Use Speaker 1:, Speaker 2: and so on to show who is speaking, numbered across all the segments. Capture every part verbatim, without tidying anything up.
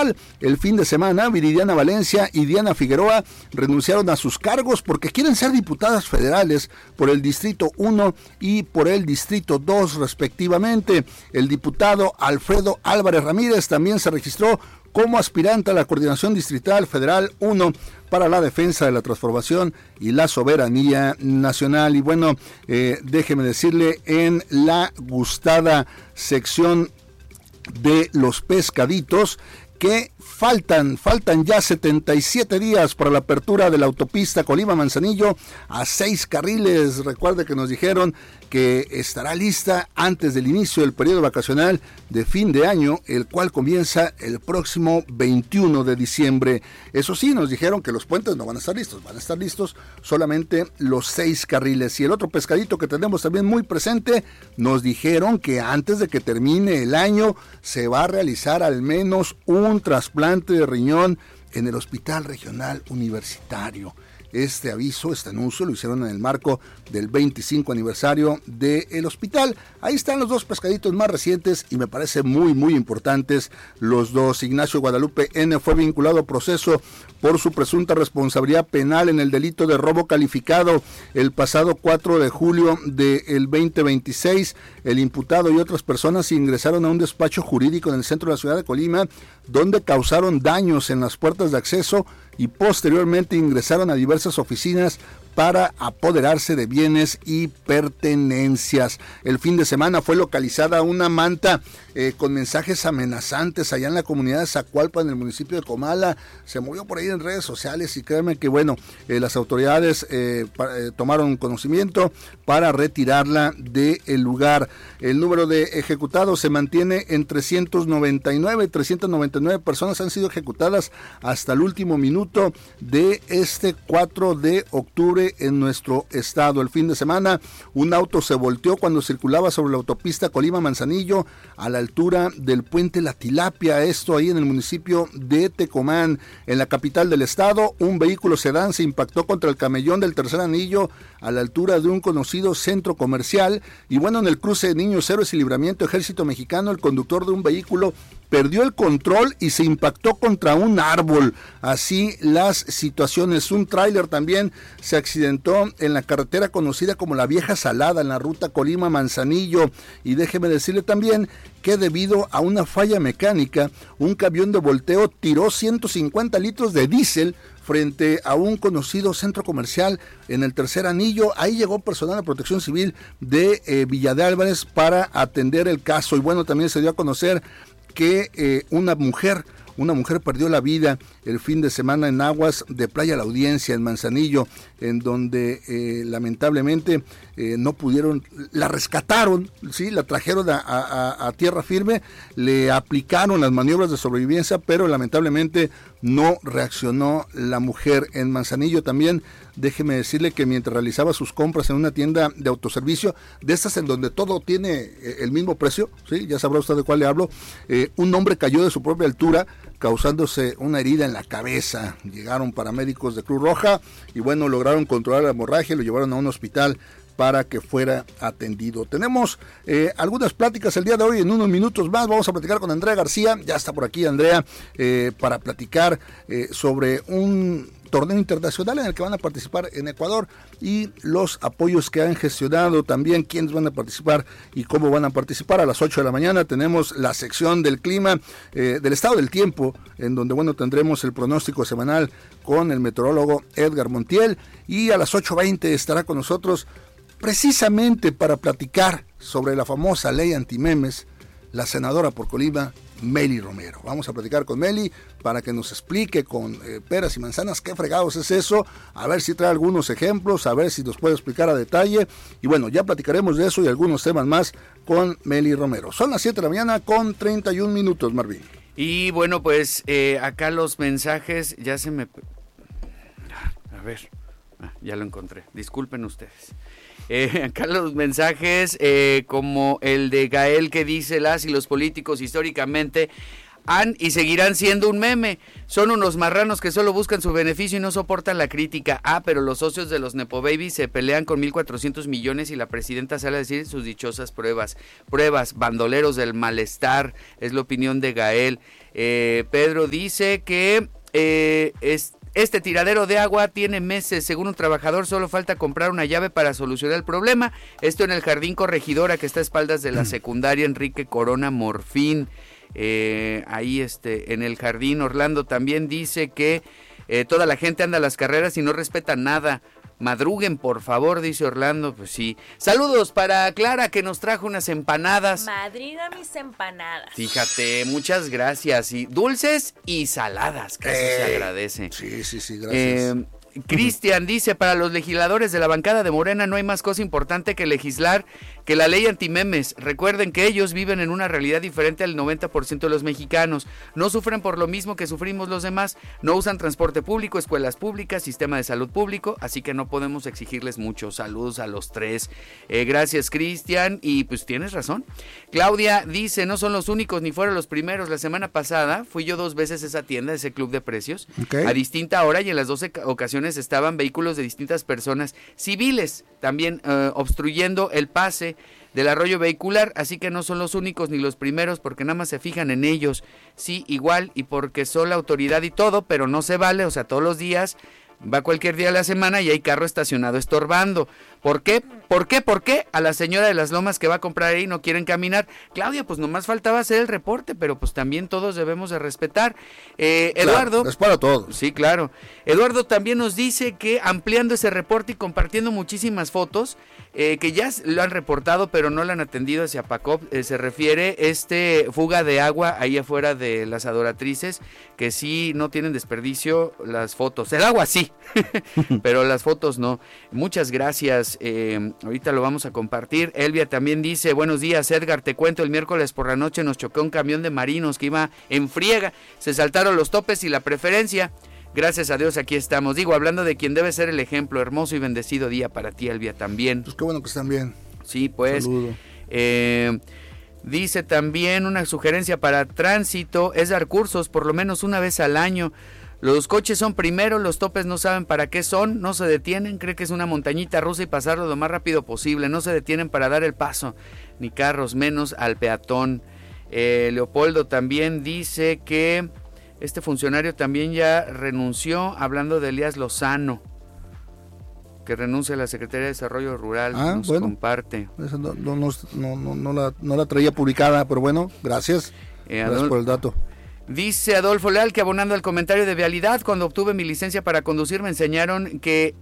Speaker 1: Federal. El fin de semana, Viridiana Valencia y Diana Figueroa renunciaron a sus cargos porque quieren ser diputadas federales por el Distrito uno y por el Distrito dos respectivamente. El diputado Alfredo Álvarez Ramírez también se registró como aspirante a la Coordinación Distrital Federal uno para la defensa de la transformación y la soberanía nacional. Y bueno, eh, déjeme decirle, en la gustada sección de los pescaditos, que faltan, faltan ya setenta y siete días para la apertura de la autopista Colima-Manzanillo a seis carriles. Recuerde que nos dijeron que estará lista antes del inicio del periodo vacacional de fin de año, el cual comienza el próximo veintiuno de diciembre. Eso sí, nos dijeron que los puentes no van a estar listos, van a estar listos solamente los seis carriles. Y el otro pescadito que tenemos también muy presente, nos dijeron que antes de que termine el año se va a realizar al menos un trasplante de riñón en el Hospital Regional Universitario. Este aviso, este anuncio lo hicieron en el marco del veinticinco aniversario del hospital. Ahí están los dos pescaditos más recientes y me parece muy muy importantes los dos. Ignacio Guadalupe N. fue vinculado a proceso por su presunta responsabilidad penal en el delito de robo calificado el pasado cuatro de julio del veinte veintiséis. El imputado y otras personas ingresaron a un despacho jurídico en el centro de la ciudad de Colima, donde causaron daños en las puertas de acceso y posteriormente ingresaron a diversas oficinas para apoderarse de bienes y pertenencias. El fin de semana fue localizada una manta eh, con mensajes amenazantes allá en la comunidad de Zacualpa, en el municipio de Comala. Se movió por ahí en redes sociales y créanme que bueno, eh, las autoridades eh, pa, eh, tomaron conocimiento para retirarla del lugar. El número de ejecutados se mantiene en trescientos noventa y nueve, trescientas noventa y nueve personas han sido ejecutadas hasta el último minuto de este cuatro de octubre en nuestro estado. El fin de semana, un auto se volteó cuando circulaba sobre la autopista Colima-Manzanillo a la altura del puente La Tilapia, esto ahí en el municipio de Tecomán. En la capital del estado, un vehículo sedán se impactó contra el camellón del Tercer Anillo a la altura de un conocido centro comercial. Y bueno, en el cruce de Niños Héroes y Libramiento Ejército Mexicano, el conductor de un vehículo perdió el control y se impactó contra un árbol. Así las situaciones. Un tráiler también se accidentó en la carretera conocida como la Vieja Salada, en la ruta Colima-Manzanillo. Y déjeme decirle también que debido a una falla mecánica, un camión de volteo tiró ciento cincuenta litros de diésel frente a un conocido centro comercial en el Tercer Anillo. Ahí llegó personal de Protección Civil de eh, Villa de Álvarez para atender el caso. Y bueno, también se dio a conocer que eh, una mujer, una mujer perdió la vida el fin de semana en aguas de Playa La Audiencia, en Manzanillo, en donde eh, lamentablemente eh, no pudieron, la rescataron, sí, la trajeron a, a, a tierra firme, le aplicaron las maniobras de sobrevivencia, pero lamentablemente no reaccionó la mujer. En Manzanillo también, déjeme decirle que mientras realizaba sus compras en una tienda de autoservicio, de estas en donde todo tiene el mismo precio, sí, ya sabrá usted de cuál le hablo, eh, un hombre cayó de su propia altura, causándose una herida en la cabeza. Llegaron paramédicos de Cruz Roja y bueno, lograron controlar la hemorragia y lo llevaron a un hospital para que fuera atendido. Tenemos eh, algunas pláticas el día de hoy. En unos minutos más vamos a platicar con Andrea García. Ya está por aquí Andrea eh, para platicar eh, sobre un torneo internacional en el que van a participar en Ecuador y los apoyos que han gestionado, también quiénes van a participar y cómo van a participar. A las ocho de la mañana tenemos la sección del clima, eh, del estado del tiempo, en donde bueno, tendremos el pronóstico semanal con el meteorólogo Edgar Montiel, y a las ocho veinte estará con nosotros precisamente para platicar sobre la famosa ley antimemes, la senadora por Colima, Mely Romero. Vamos a platicar con Mely para que nos explique con eh, peras y manzanas qué fregados es eso, a ver si trae algunos ejemplos, a ver si nos puede explicar a detalle. Y bueno, ya platicaremos de eso y algunos temas más con Mely Romero. Son las siete de la mañana con treinta y un minutos, Marvin.
Speaker 2: Y bueno, pues eh, acá los mensajes ya se me... A ver, ah, ya lo encontré. Disculpen ustedes. Eh, acá los mensajes eh, como el de Gael, que dice: las y los políticos históricamente han y seguirán siendo un meme. Son unos marranos que solo buscan su beneficio y no soportan la crítica. Ah, pero los socios de los Nepo Babies se pelean con mil cuatrocientos millones y la presidenta sale a decir sus dichosas pruebas. Pruebas, bandoleros del malestar, es la opinión de Gael. Eh, Pedro dice que eh, es... Este tiradero de agua tiene meses, según un trabajador solo falta comprar una llave para solucionar el problema. Esto en el Jardín Corregidora, que está a espaldas de la secundaria Enrique Corona Morfín. Eh, ahí este, en el jardín. Orlando también dice que eh, toda la gente anda a las carreras y no respeta nada. Madruguen, por favor, dice Orlando. Pues sí. Saludos para Clara, que nos trajo unas empanadas.
Speaker 3: Madrina mis empanadas.
Speaker 2: Fíjate, muchas gracias. Y dulces y saladas, que eh, se agradece.
Speaker 1: Sí, sí, sí, gracias.
Speaker 2: Eh, Cristian dice, para los legisladores de la bancada de Morena no hay más cosa importante que legislar que la ley antimemes. Recuerden que ellos viven en una realidad diferente al noventa por ciento de los mexicanos. No sufren por lo mismo que sufrimos los demás. No usan transporte público, escuelas públicas, sistema de salud público, así que no podemos exigirles mucho. Saludos a los tres. Eh, gracias, Cristian. Y pues tienes razón. Claudia dice, no son los únicos ni fueron los primeros. La semana pasada fui yo dos veces a esa tienda, ese club de precios, okay, a distinta hora, y en las doce ocasiones estaban vehículos de distintas personas civiles también eh, obstruyendo el pase del arroyo vehicular, así que no son los únicos ni los primeros, porque nada más se fijan en ellos. Sí, igual, y porque son la autoridad y todo, pero no se vale, o sea, todos los días, va cualquier día de la semana y hay carro estacionado estorbando. ¿Por qué? ¿Por qué? ¿Por qué? A la señora de las Lomas que va a comprar ahí no quieren caminar. Claudia, pues nomás faltaba hacer el reporte, pero pues también todos debemos de respetar. Eh, Eduardo.
Speaker 1: Claro, es para todos.
Speaker 2: Sí, claro. Eduardo también nos dice que ampliando ese reporte y compartiendo muchísimas fotos, eh, que ya lo han reportado, pero no lo han atendido hacia Pacop, eh, se refiere este fuga de agua ahí afuera de las adoratrices, que sí no tienen desperdicio las fotos. El agua sí, pero las fotos no. Muchas gracias. Eh, ahorita lo vamos a compartir. Elvia también dice, buenos días Edgar, te cuento, el miércoles por la noche nos chocó un camión de marinos que iba en friega, se saltaron los topes y la preferencia. Gracias a Dios aquí estamos. Digo, hablando de quien debe ser el ejemplo, hermoso y bendecido día para ti, Elvia, también.
Speaker 1: Pues qué bueno que están bien.
Speaker 2: Sí, pues.
Speaker 1: Saludo.
Speaker 2: Eh, dice también una sugerencia para tránsito, es dar cursos por lo menos una vez al año. Los coches son primero, los topes no saben para qué son, no se detienen, cree que es una montañita rusa y pasarlo lo más rápido posible, no se detienen para dar el paso, ni carros, menos al peatón. Eh, Leopoldo también dice que este funcionario también ya renunció, hablando de Elías Lozano, que renuncia a la Secretaría de Desarrollo Rural,
Speaker 1: ah,
Speaker 2: nos
Speaker 1: bueno,
Speaker 2: comparte.
Speaker 1: Esa no, no, no, no, no, la, no la traía publicada, pero bueno, gracias,
Speaker 2: eh,
Speaker 1: gracias
Speaker 2: Adol-
Speaker 1: por el dato.
Speaker 2: Dice Adolfo Leal que, abonando al comentario de vialidad, cuando obtuve mi licencia para conducir me enseñaron que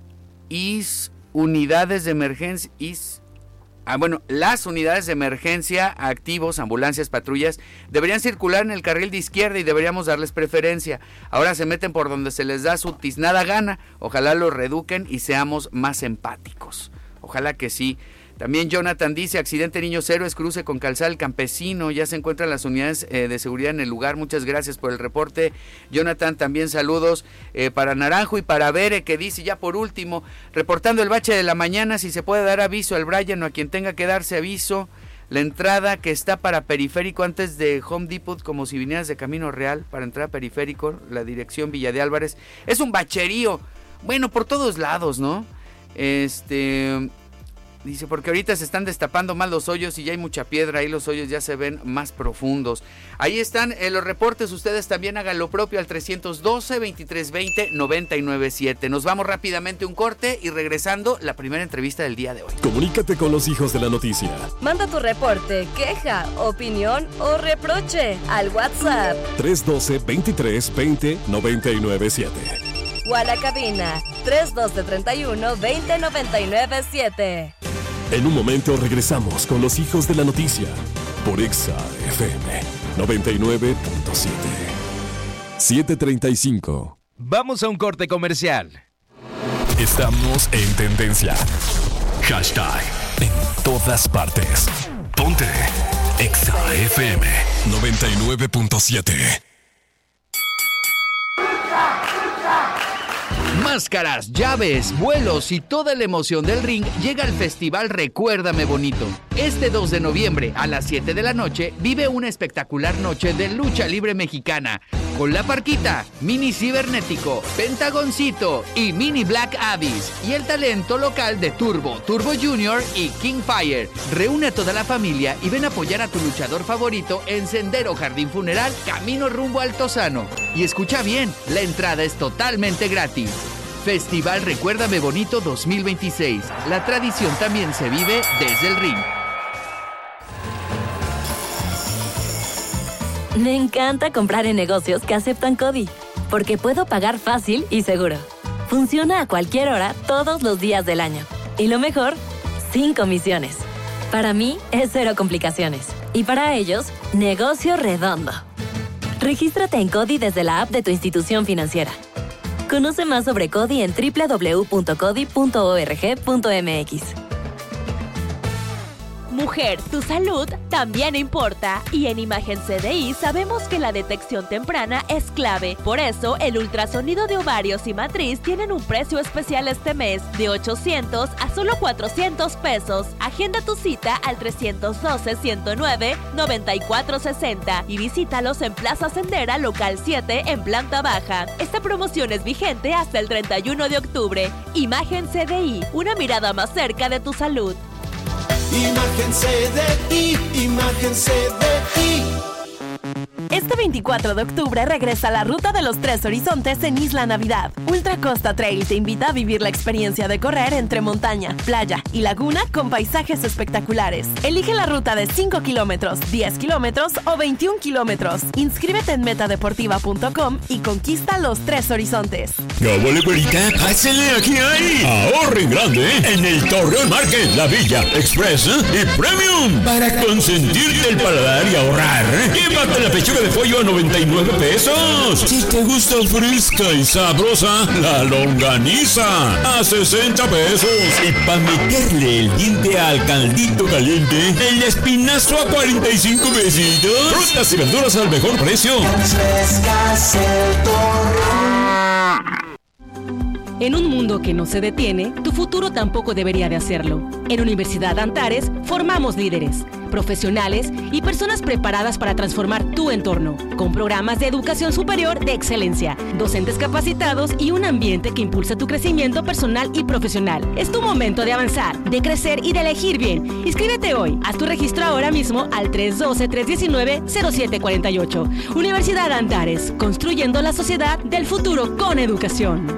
Speaker 2: is unidades de emergencia, is, ah, bueno, las unidades de emergencia, activos, ambulancias, patrullas, deberían circular en el carril de izquierda y deberíamos darles preferencia. Ahora se meten por donde se les da su tiznada gana. Ojalá lo reeduquen y seamos más empáticos. Ojalá que sí. También Jonathan dice, accidente Niños Héroes, cruce con Calzada El Campesino, ya se encuentran las unidades eh, de seguridad en el lugar. Muchas gracias por el reporte, Jonathan. También saludos eh, para Naranjo y para Bere, que dice, ya por último, reportando el bache de la mañana, si se puede dar aviso al Brian o a quien tenga que darse aviso, la entrada que está para Periférico antes de Home Depot, como si vinieras de Camino Real, para entrar a Periférico, la dirección Villa de Álvarez, es un bacherío, bueno, por todos lados, ¿no? Este... Dice, porque ahorita se están destapando más los hoyos y ya hay mucha piedra, ahí los hoyos ya se ven más profundos. Ahí están eh, los reportes, ustedes también hagan lo propio al trescientos doce, veintitrés veinte, noventa y nueve siete. Nos vamos rápidamente a un corte y regresando, la primera entrevista del día de hoy.
Speaker 4: Comunícate con los hijos de la noticia.
Speaker 3: Manda tu reporte, queja, opinión o reproche al WhatsApp
Speaker 4: trescientos doce, veintitrés veinte, noventa y nueve siete.
Speaker 3: o a la cabina trescientos doce, treinta y uno, veinte, noventa y nueve siete.
Speaker 4: En un momento regresamos con los hijos de la noticia por Exa F M noventa y nueve punto siete. siete treinta y cinco.
Speaker 5: Vamos a un corte comercial.
Speaker 4: Estamos en tendencia. Hashtag en todas partes. Ponte Exa F M noventa y nueve punto siete.
Speaker 2: Máscaras, llaves, vuelos y toda la emoción del ring llega al festival Recuérdame Bonito. Este dos de noviembre a las siete de la noche vive una espectacular noche de lucha libre mexicana con La Parquita, Mini Cibernético, Pentagoncito y Mini Black Abyss y el talento local de Turbo, Turbo Junior y King Fire. Reúne a toda la familia y ven a apoyar a tu luchador favorito en Sendero Jardín Funeral, camino rumbo a Altozano. Y escucha bien, la entrada es totalmente gratis. Festival Recuérdame Bonito dos mil veintiséis. La tradición también se vive desde el ring.
Speaker 3: Me encanta comprar en negocios que aceptan CODI, porque puedo pagar fácil y seguro. Funciona a cualquier hora, todos los días del año. Y lo mejor, sin comisiones. Para mí, es cero complicaciones. Y para ellos, negocio redondo. Regístrate en CODI desde la app de tu institución financiera. Conoce más sobre CODI en doble u doble u doble u punto codi punto org punto m x.
Speaker 6: Mujer, tu salud también importa y en Imagen C D I sabemos que la detección temprana es clave. Por eso, el ultrasonido de ovarios y matriz tienen un precio especial este mes de ochocientos a solo cuatrocientos pesos. Agenda tu cita al trescientos doce, ciento nueve, noventa y cuatro sesenta y visítalos en Plaza Sendera, local siete, en planta baja. Esta promoción es vigente hasta el treinta y uno de octubre. Imagen C D I, una mirada más cerca de tu salud.
Speaker 7: Imagen C D I, Imagen C D I.
Speaker 6: Este veinticuatro de octubre regresa la Ruta de los Tres Horizontes en Isla Navidad. Ultra Costa Trail te invita a vivir la experiencia de correr entre montaña, playa y laguna con paisajes espectaculares. Elige la ruta de cinco kilómetros, diez kilómetros o veintiún kilómetros. Inscríbete en metadeportiva punto com y conquista los Tres Horizontes.
Speaker 8: ¿Qué vale, güerita? Pásale, aquí hay ahorren grande en el Torreón Market, La Villa, Express y Premium. Para consentirte el paladar y ahorrar, llévate la pechuga de pollo a noventa y nueve pesos. Si te gusta fresca y sabrosa, la longaniza a sesenta pesos. Y para meterle el diente al caldito caliente, el espinazo a cuarenta y cinco pesitos. Frutas y verduras al mejor precio.
Speaker 9: En un mundo que no se detiene, tu futuro tampoco debería de hacerlo. En Universidad Antares formamos líderes, profesionales y personas preparadas para transformar tu entorno, con programas de educación superior de excelencia, docentes capacitados y un ambiente que impulsa tu crecimiento personal y profesional. Es tu momento de avanzar, de crecer y de elegir bien. Inscríbete hoy. Haz tu registro ahora mismo al tres doce, tres diecinueve, cero siete cuarenta y ocho. Universidad Antares, construyendo la sociedad del futuro con educación.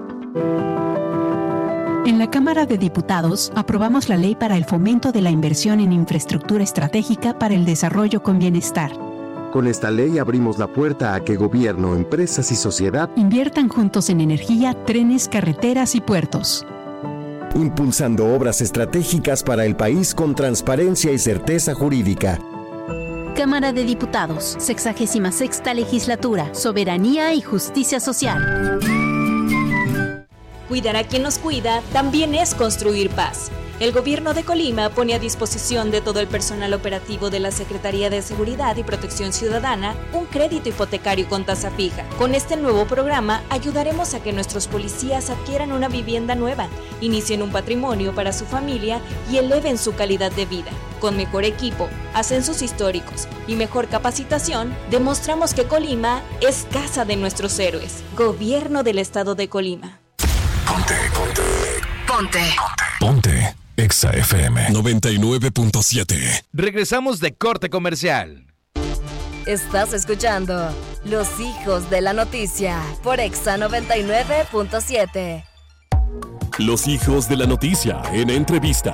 Speaker 10: En la Cámara de Diputados aprobamos la ley para el fomento de la inversión en infraestructura estratégica para el desarrollo con bienestar.
Speaker 11: Con esta ley abrimos la puerta a que gobierno, empresas y sociedad
Speaker 10: inviertan juntos en energía, trenes, carreteras y puertos.
Speaker 11: Impulsando obras estratégicas para el país con transparencia y certeza jurídica.
Speaker 12: Cámara de Diputados, sexagésima sexta legislatura, soberanía y justicia social.
Speaker 13: Cuidar a quien nos cuida también es construir paz. El Gobierno de Colima pone a disposición de todo el personal operativo de la Secretaría de Seguridad y Protección Ciudadana un crédito hipotecario con tasa fija. Con este nuevo programa ayudaremos a que nuestros policías adquieran una vivienda nueva, inicien un patrimonio para su familia y eleven su calidad de vida. Con mejor equipo, ascensos históricos y mejor capacitación, demostramos que Colima es casa de nuestros héroes. Gobierno del Estado de Colima.
Speaker 4: Ponte, ponte.
Speaker 3: Ponte.
Speaker 4: Ponte. Exa F M noventa y nueve punto siete.
Speaker 5: Regresamos de corte comercial.
Speaker 3: Estás escuchando Los Hijos de la Noticia por Exa noventa y nueve punto siete.
Speaker 4: Los Hijos de la Noticia en entrevista.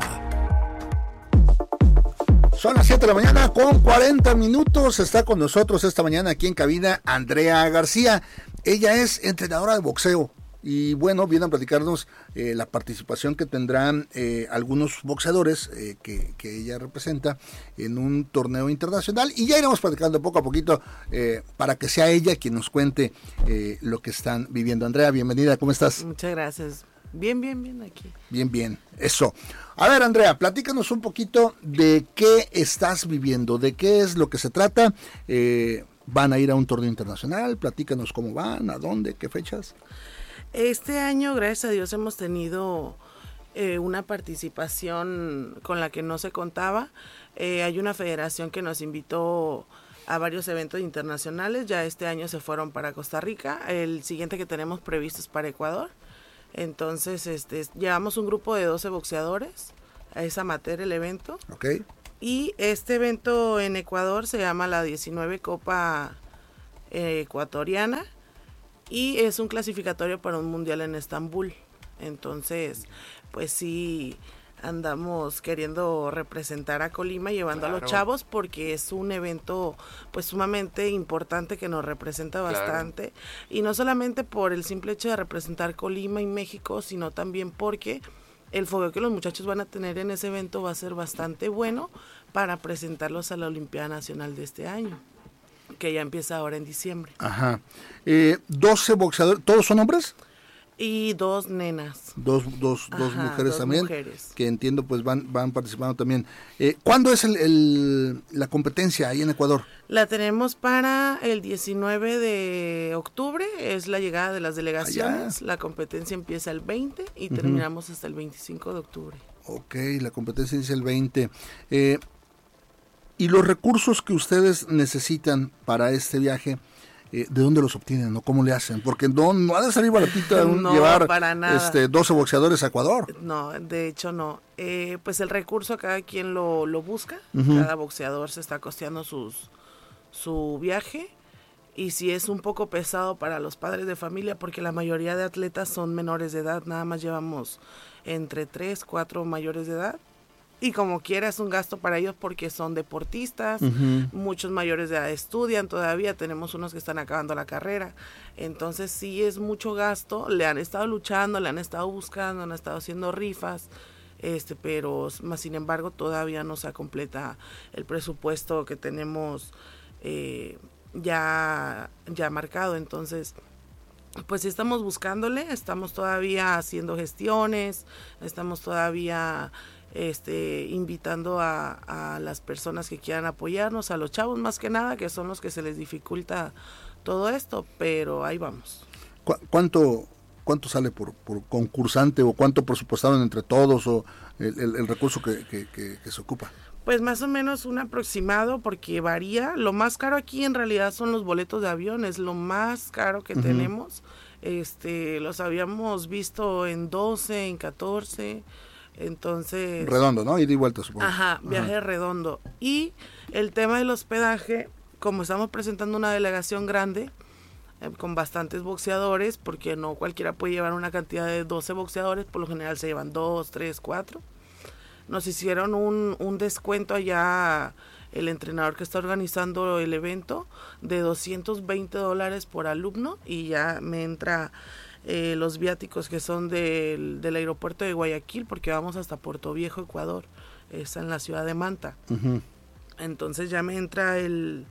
Speaker 1: Son las siete de la mañana con cuarenta minutos. Está con nosotros esta mañana aquí en cabina Andrea García. Ella es entrenadora de boxeo. Y bueno, viene a platicarnos eh, la participación que tendrán eh, algunos boxeadores eh, que, que ella representa en un torneo internacional. Y ya iremos platicando poco a poquito eh, para que sea ella quien nos cuente eh, lo que están viviendo. Andrea, bienvenida, ¿cómo estás?
Speaker 14: Muchas gracias. Bien, bien, bien aquí.
Speaker 1: Bien, bien, eso. A ver, Andrea, platícanos un poquito de qué estás viviendo, de qué es lo que se trata. Eh, ¿Van a ir a un torneo internacional? Platícanos cómo van, a dónde, qué fechas.
Speaker 14: Este año, gracias a Dios, hemos tenido eh, una participación con la que no se contaba. Eh, hay una federación que nos invitó a varios eventos internacionales. Ya este año se fueron para Costa Rica. El siguiente que tenemos previsto es para Ecuador. Entonces, este, llevamos un grupo de doce boxeadores. Es amateur el evento.
Speaker 1: Okay.
Speaker 14: Y este evento en Ecuador se llama la diecinueve Copa eh, Ecuatoriana y es un clasificatorio para un mundial en Estambul. Entonces, pues sí, andamos queriendo representar a Colima, llevando claro. a los chavos, porque es un evento pues sumamente importante que nos representa bastante. Claro. Y no solamente por el simple hecho de representar Colima y México, sino también porque el fogueo que los muchachos van a tener en ese evento va a ser bastante bueno para presentarlos a la Olimpiada Nacional de este año, que ya empieza ahora en diciembre.
Speaker 1: Ajá. Eh, doce boxeadores, ¿todos son hombres?
Speaker 14: Y dos nenas.
Speaker 1: Dos, dos,
Speaker 14: Ajá,
Speaker 1: dos mujeres
Speaker 14: dos
Speaker 1: también,
Speaker 14: mujeres.
Speaker 1: que entiendo pues van, van participando también. Eh, ¿Cuándo es el, el, la competencia ahí en Ecuador?
Speaker 14: La tenemos para el diecinueve de octubre, es la llegada de las delegaciones. Allá. La competencia empieza el veinte y uh-huh. terminamos hasta el veinticinco de octubre.
Speaker 1: Ok, la competencia es el veinte. Eh, ¿Y los recursos que ustedes necesitan para este viaje? Eh, ¿De dónde los obtienen? ¿No? ¿Cómo le hacen? Porque no, no ha de salir baratita un,
Speaker 14: no,
Speaker 1: llevar
Speaker 14: para nada.
Speaker 1: Este, doce boxeadores a Ecuador.
Speaker 14: No, de hecho no. Eh, pues el recurso cada quien lo, lo busca. Uh-huh. Cada boxeador se está costeando sus, su viaje. Y si es un poco pesado para los padres de familia, porque la mayoría de atletas son menores de edad. Nada más llevamos entre tres, cuatro mayores de edad. Y como quiera es un gasto para ellos porque son deportistas, uh-huh. muchos mayores de edad estudian todavía, tenemos unos que están acabando la carrera, entonces sí es mucho gasto, le han estado luchando, le han estado buscando, han estado haciendo rifas, este, pero más sin embargo todavía no se completa el presupuesto que tenemos eh, ya, ya marcado, entonces pues sí estamos buscándole, estamos todavía haciendo gestiones, estamos todavía Este, invitando a, a las personas que quieran apoyarnos, a los chavos más que nada, que son los que se les dificulta todo esto, pero ahí vamos.
Speaker 1: ¿Cu- ¿Cuánto cuánto sale por, por concursante o cuánto presupuestaron entre todos o el, el, el recurso que, que, que, que se ocupa?
Speaker 14: Pues más o menos un aproximado porque varía. Lo más caro aquí en realidad son los boletos de avión, es lo más caro que uh-huh. tenemos. Este, los habíamos visto en doce, en catorce. Entonces...
Speaker 1: Redondo, ¿no? Ida y vuelta, supongo.
Speaker 14: Ajá, viaje Ajá. redondo. Y el tema del hospedaje, como estamos presentando una delegación grande, eh, con bastantes boxeadores, porque no cualquiera puede llevar una cantidad de doce boxeadores, por lo general se llevan dos, tres, cuatro. Nos hicieron un, un descuento allá, el entrenador que está organizando el evento, de doscientos veinte dólares por alumno, y ya me entra... Eh, los viáticos que son del, del aeropuerto de Guayaquil, porque vamos hasta Puerto Viejo, Ecuador, está en la ciudad de Manta. Uh-huh. Entonces ya me entra el,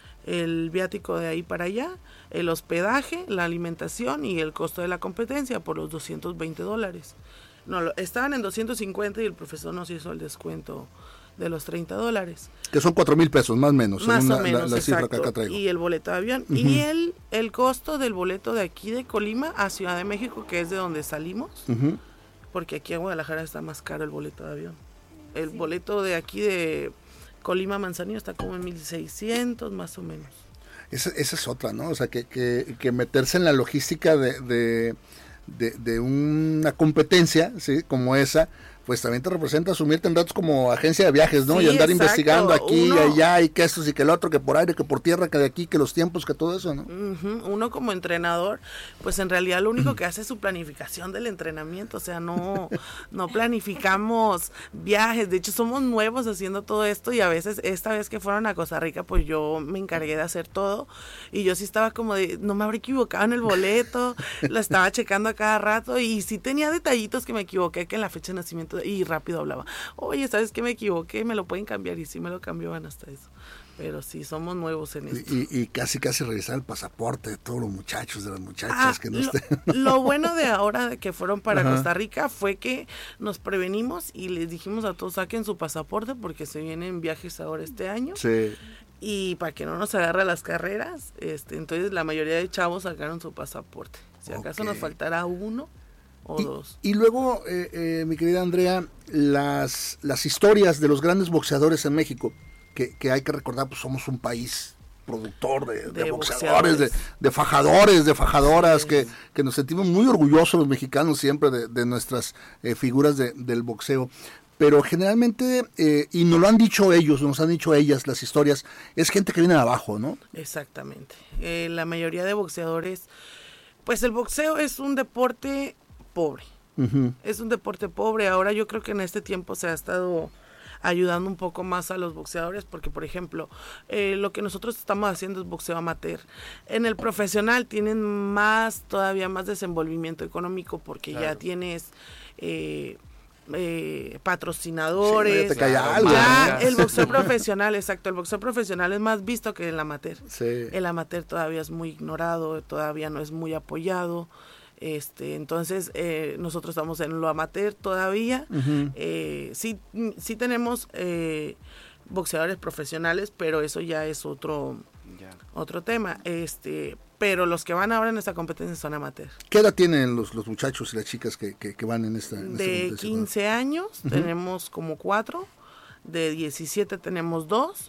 Speaker 14: el viático de ahí para allá, el hospedaje, la alimentación y el costo de la competencia por los doscientos veinte dólares. No, lo, estaban en doscientos cincuenta y el profesor nos hizo el descuento de los treinta dólares.
Speaker 1: Que son cuatro mil pesos, más o menos.
Speaker 14: Más
Speaker 1: una,
Speaker 14: o menos,
Speaker 1: la, la cifra
Speaker 14: exacto.
Speaker 1: que acá traigo.
Speaker 14: Y el boleto de avión. Uh-huh. Y el, el costo del boleto de aquí de Colima a Ciudad de México, que es de donde salimos, uh-huh. porque aquí en Guadalajara está más caro el boleto de avión. El sí. boleto de aquí de Colima a Manzanillo está como en mil seiscientos, más o menos.
Speaker 1: Esa, esa es otra, ¿no? O sea, que, que, que meterse en la logística de, de, de, de una competencia, ¿sí? Como esa, pues también te representa asumirte en datos como agencia de viajes, ¿no?
Speaker 14: Sí,
Speaker 1: y andar
Speaker 14: exacto.
Speaker 1: investigando aquí
Speaker 14: Uno,
Speaker 1: y allá, y que esto y que el otro, que por aire, que por tierra, que de aquí, que los tiempos, que todo eso, ¿no?
Speaker 14: Uh-huh. Uno como entrenador, pues en realidad lo único que hace es su planificación del entrenamiento, o sea, no, no planificamos viajes, de hecho somos nuevos haciendo todo esto y a veces esta vez que fueron a Costa Rica, pues yo me encargué de hacer todo y yo sí estaba como de, no me habré equivocado en el boleto, lo estaba checando a cada rato y sí tenía detallitos que me equivoqué, que en la fecha de nacimiento y rápido hablaba, oye, ¿sabes qué? Me equivoqué, me lo pueden cambiar y sí me lo cambiaban hasta eso. Pero sí, somos nuevos en esto.
Speaker 1: Y, y casi, casi revisar el pasaporte de todos los muchachos, de las muchachas
Speaker 14: ah,
Speaker 1: que no
Speaker 14: lo,
Speaker 1: estén.
Speaker 14: Lo bueno de ahora de que fueron para
Speaker 1: Ajá.
Speaker 14: Costa Rica fue que nos prevenimos y les dijimos a todos, saquen su pasaporte porque se vienen viajes ahora este año.
Speaker 1: Sí.
Speaker 14: Y para que no nos agarre las carreras, este, entonces la mayoría de chavos sacaron su pasaporte. Si acaso okay. nos faltará uno, o
Speaker 1: y,
Speaker 14: dos.
Speaker 1: Y luego, eh, eh, mi querida Andrea, las, las historias de los grandes boxeadores en México, que, que hay que recordar, pues somos un país productor de, de, de boxeadores, de, de fajadores, de fajadoras, sí. que, que nos sentimos muy orgullosos los mexicanos siempre de, de nuestras eh, figuras de, del boxeo. Pero generalmente, eh, y nos lo han dicho ellos, nos han dicho ellas las historias, es gente que viene de abajo, ¿no?
Speaker 14: Exactamente. Eh, la mayoría de boxeadores, pues el boxeo es un deporte pobre. Uh-huh. Es un deporte pobre. Ahora yo creo que en este tiempo se ha estado ayudando un poco más a los boxeadores, porque por ejemplo, eh, lo que nosotros estamos haciendo es boxeo amateur. En el profesional tienen más, todavía más desenvolvimiento económico, porque claro. ya tienes eh, eh, patrocinadores.
Speaker 1: Sí, te cae algo,
Speaker 14: ya el boxeo profesional, exacto, el boxeo profesional es más visto que el amateur.
Speaker 1: Sí.
Speaker 14: El amateur todavía es muy ignorado, todavía no es muy apoyado. Este, entonces eh, nosotros estamos en lo amateur todavía. Uh-huh. eh, sí, sí tenemos eh, boxeadores profesionales, pero eso ya es otro yeah. otro tema. Este, pero los que van ahora en esta competencia son amateurs.
Speaker 1: ¿Qué edad tienen los, los muchachos y las chicas que, que, que van en esta, en
Speaker 14: de
Speaker 1: esta
Speaker 14: quince años uh-huh. tenemos como cuatro, de diecisiete tenemos dos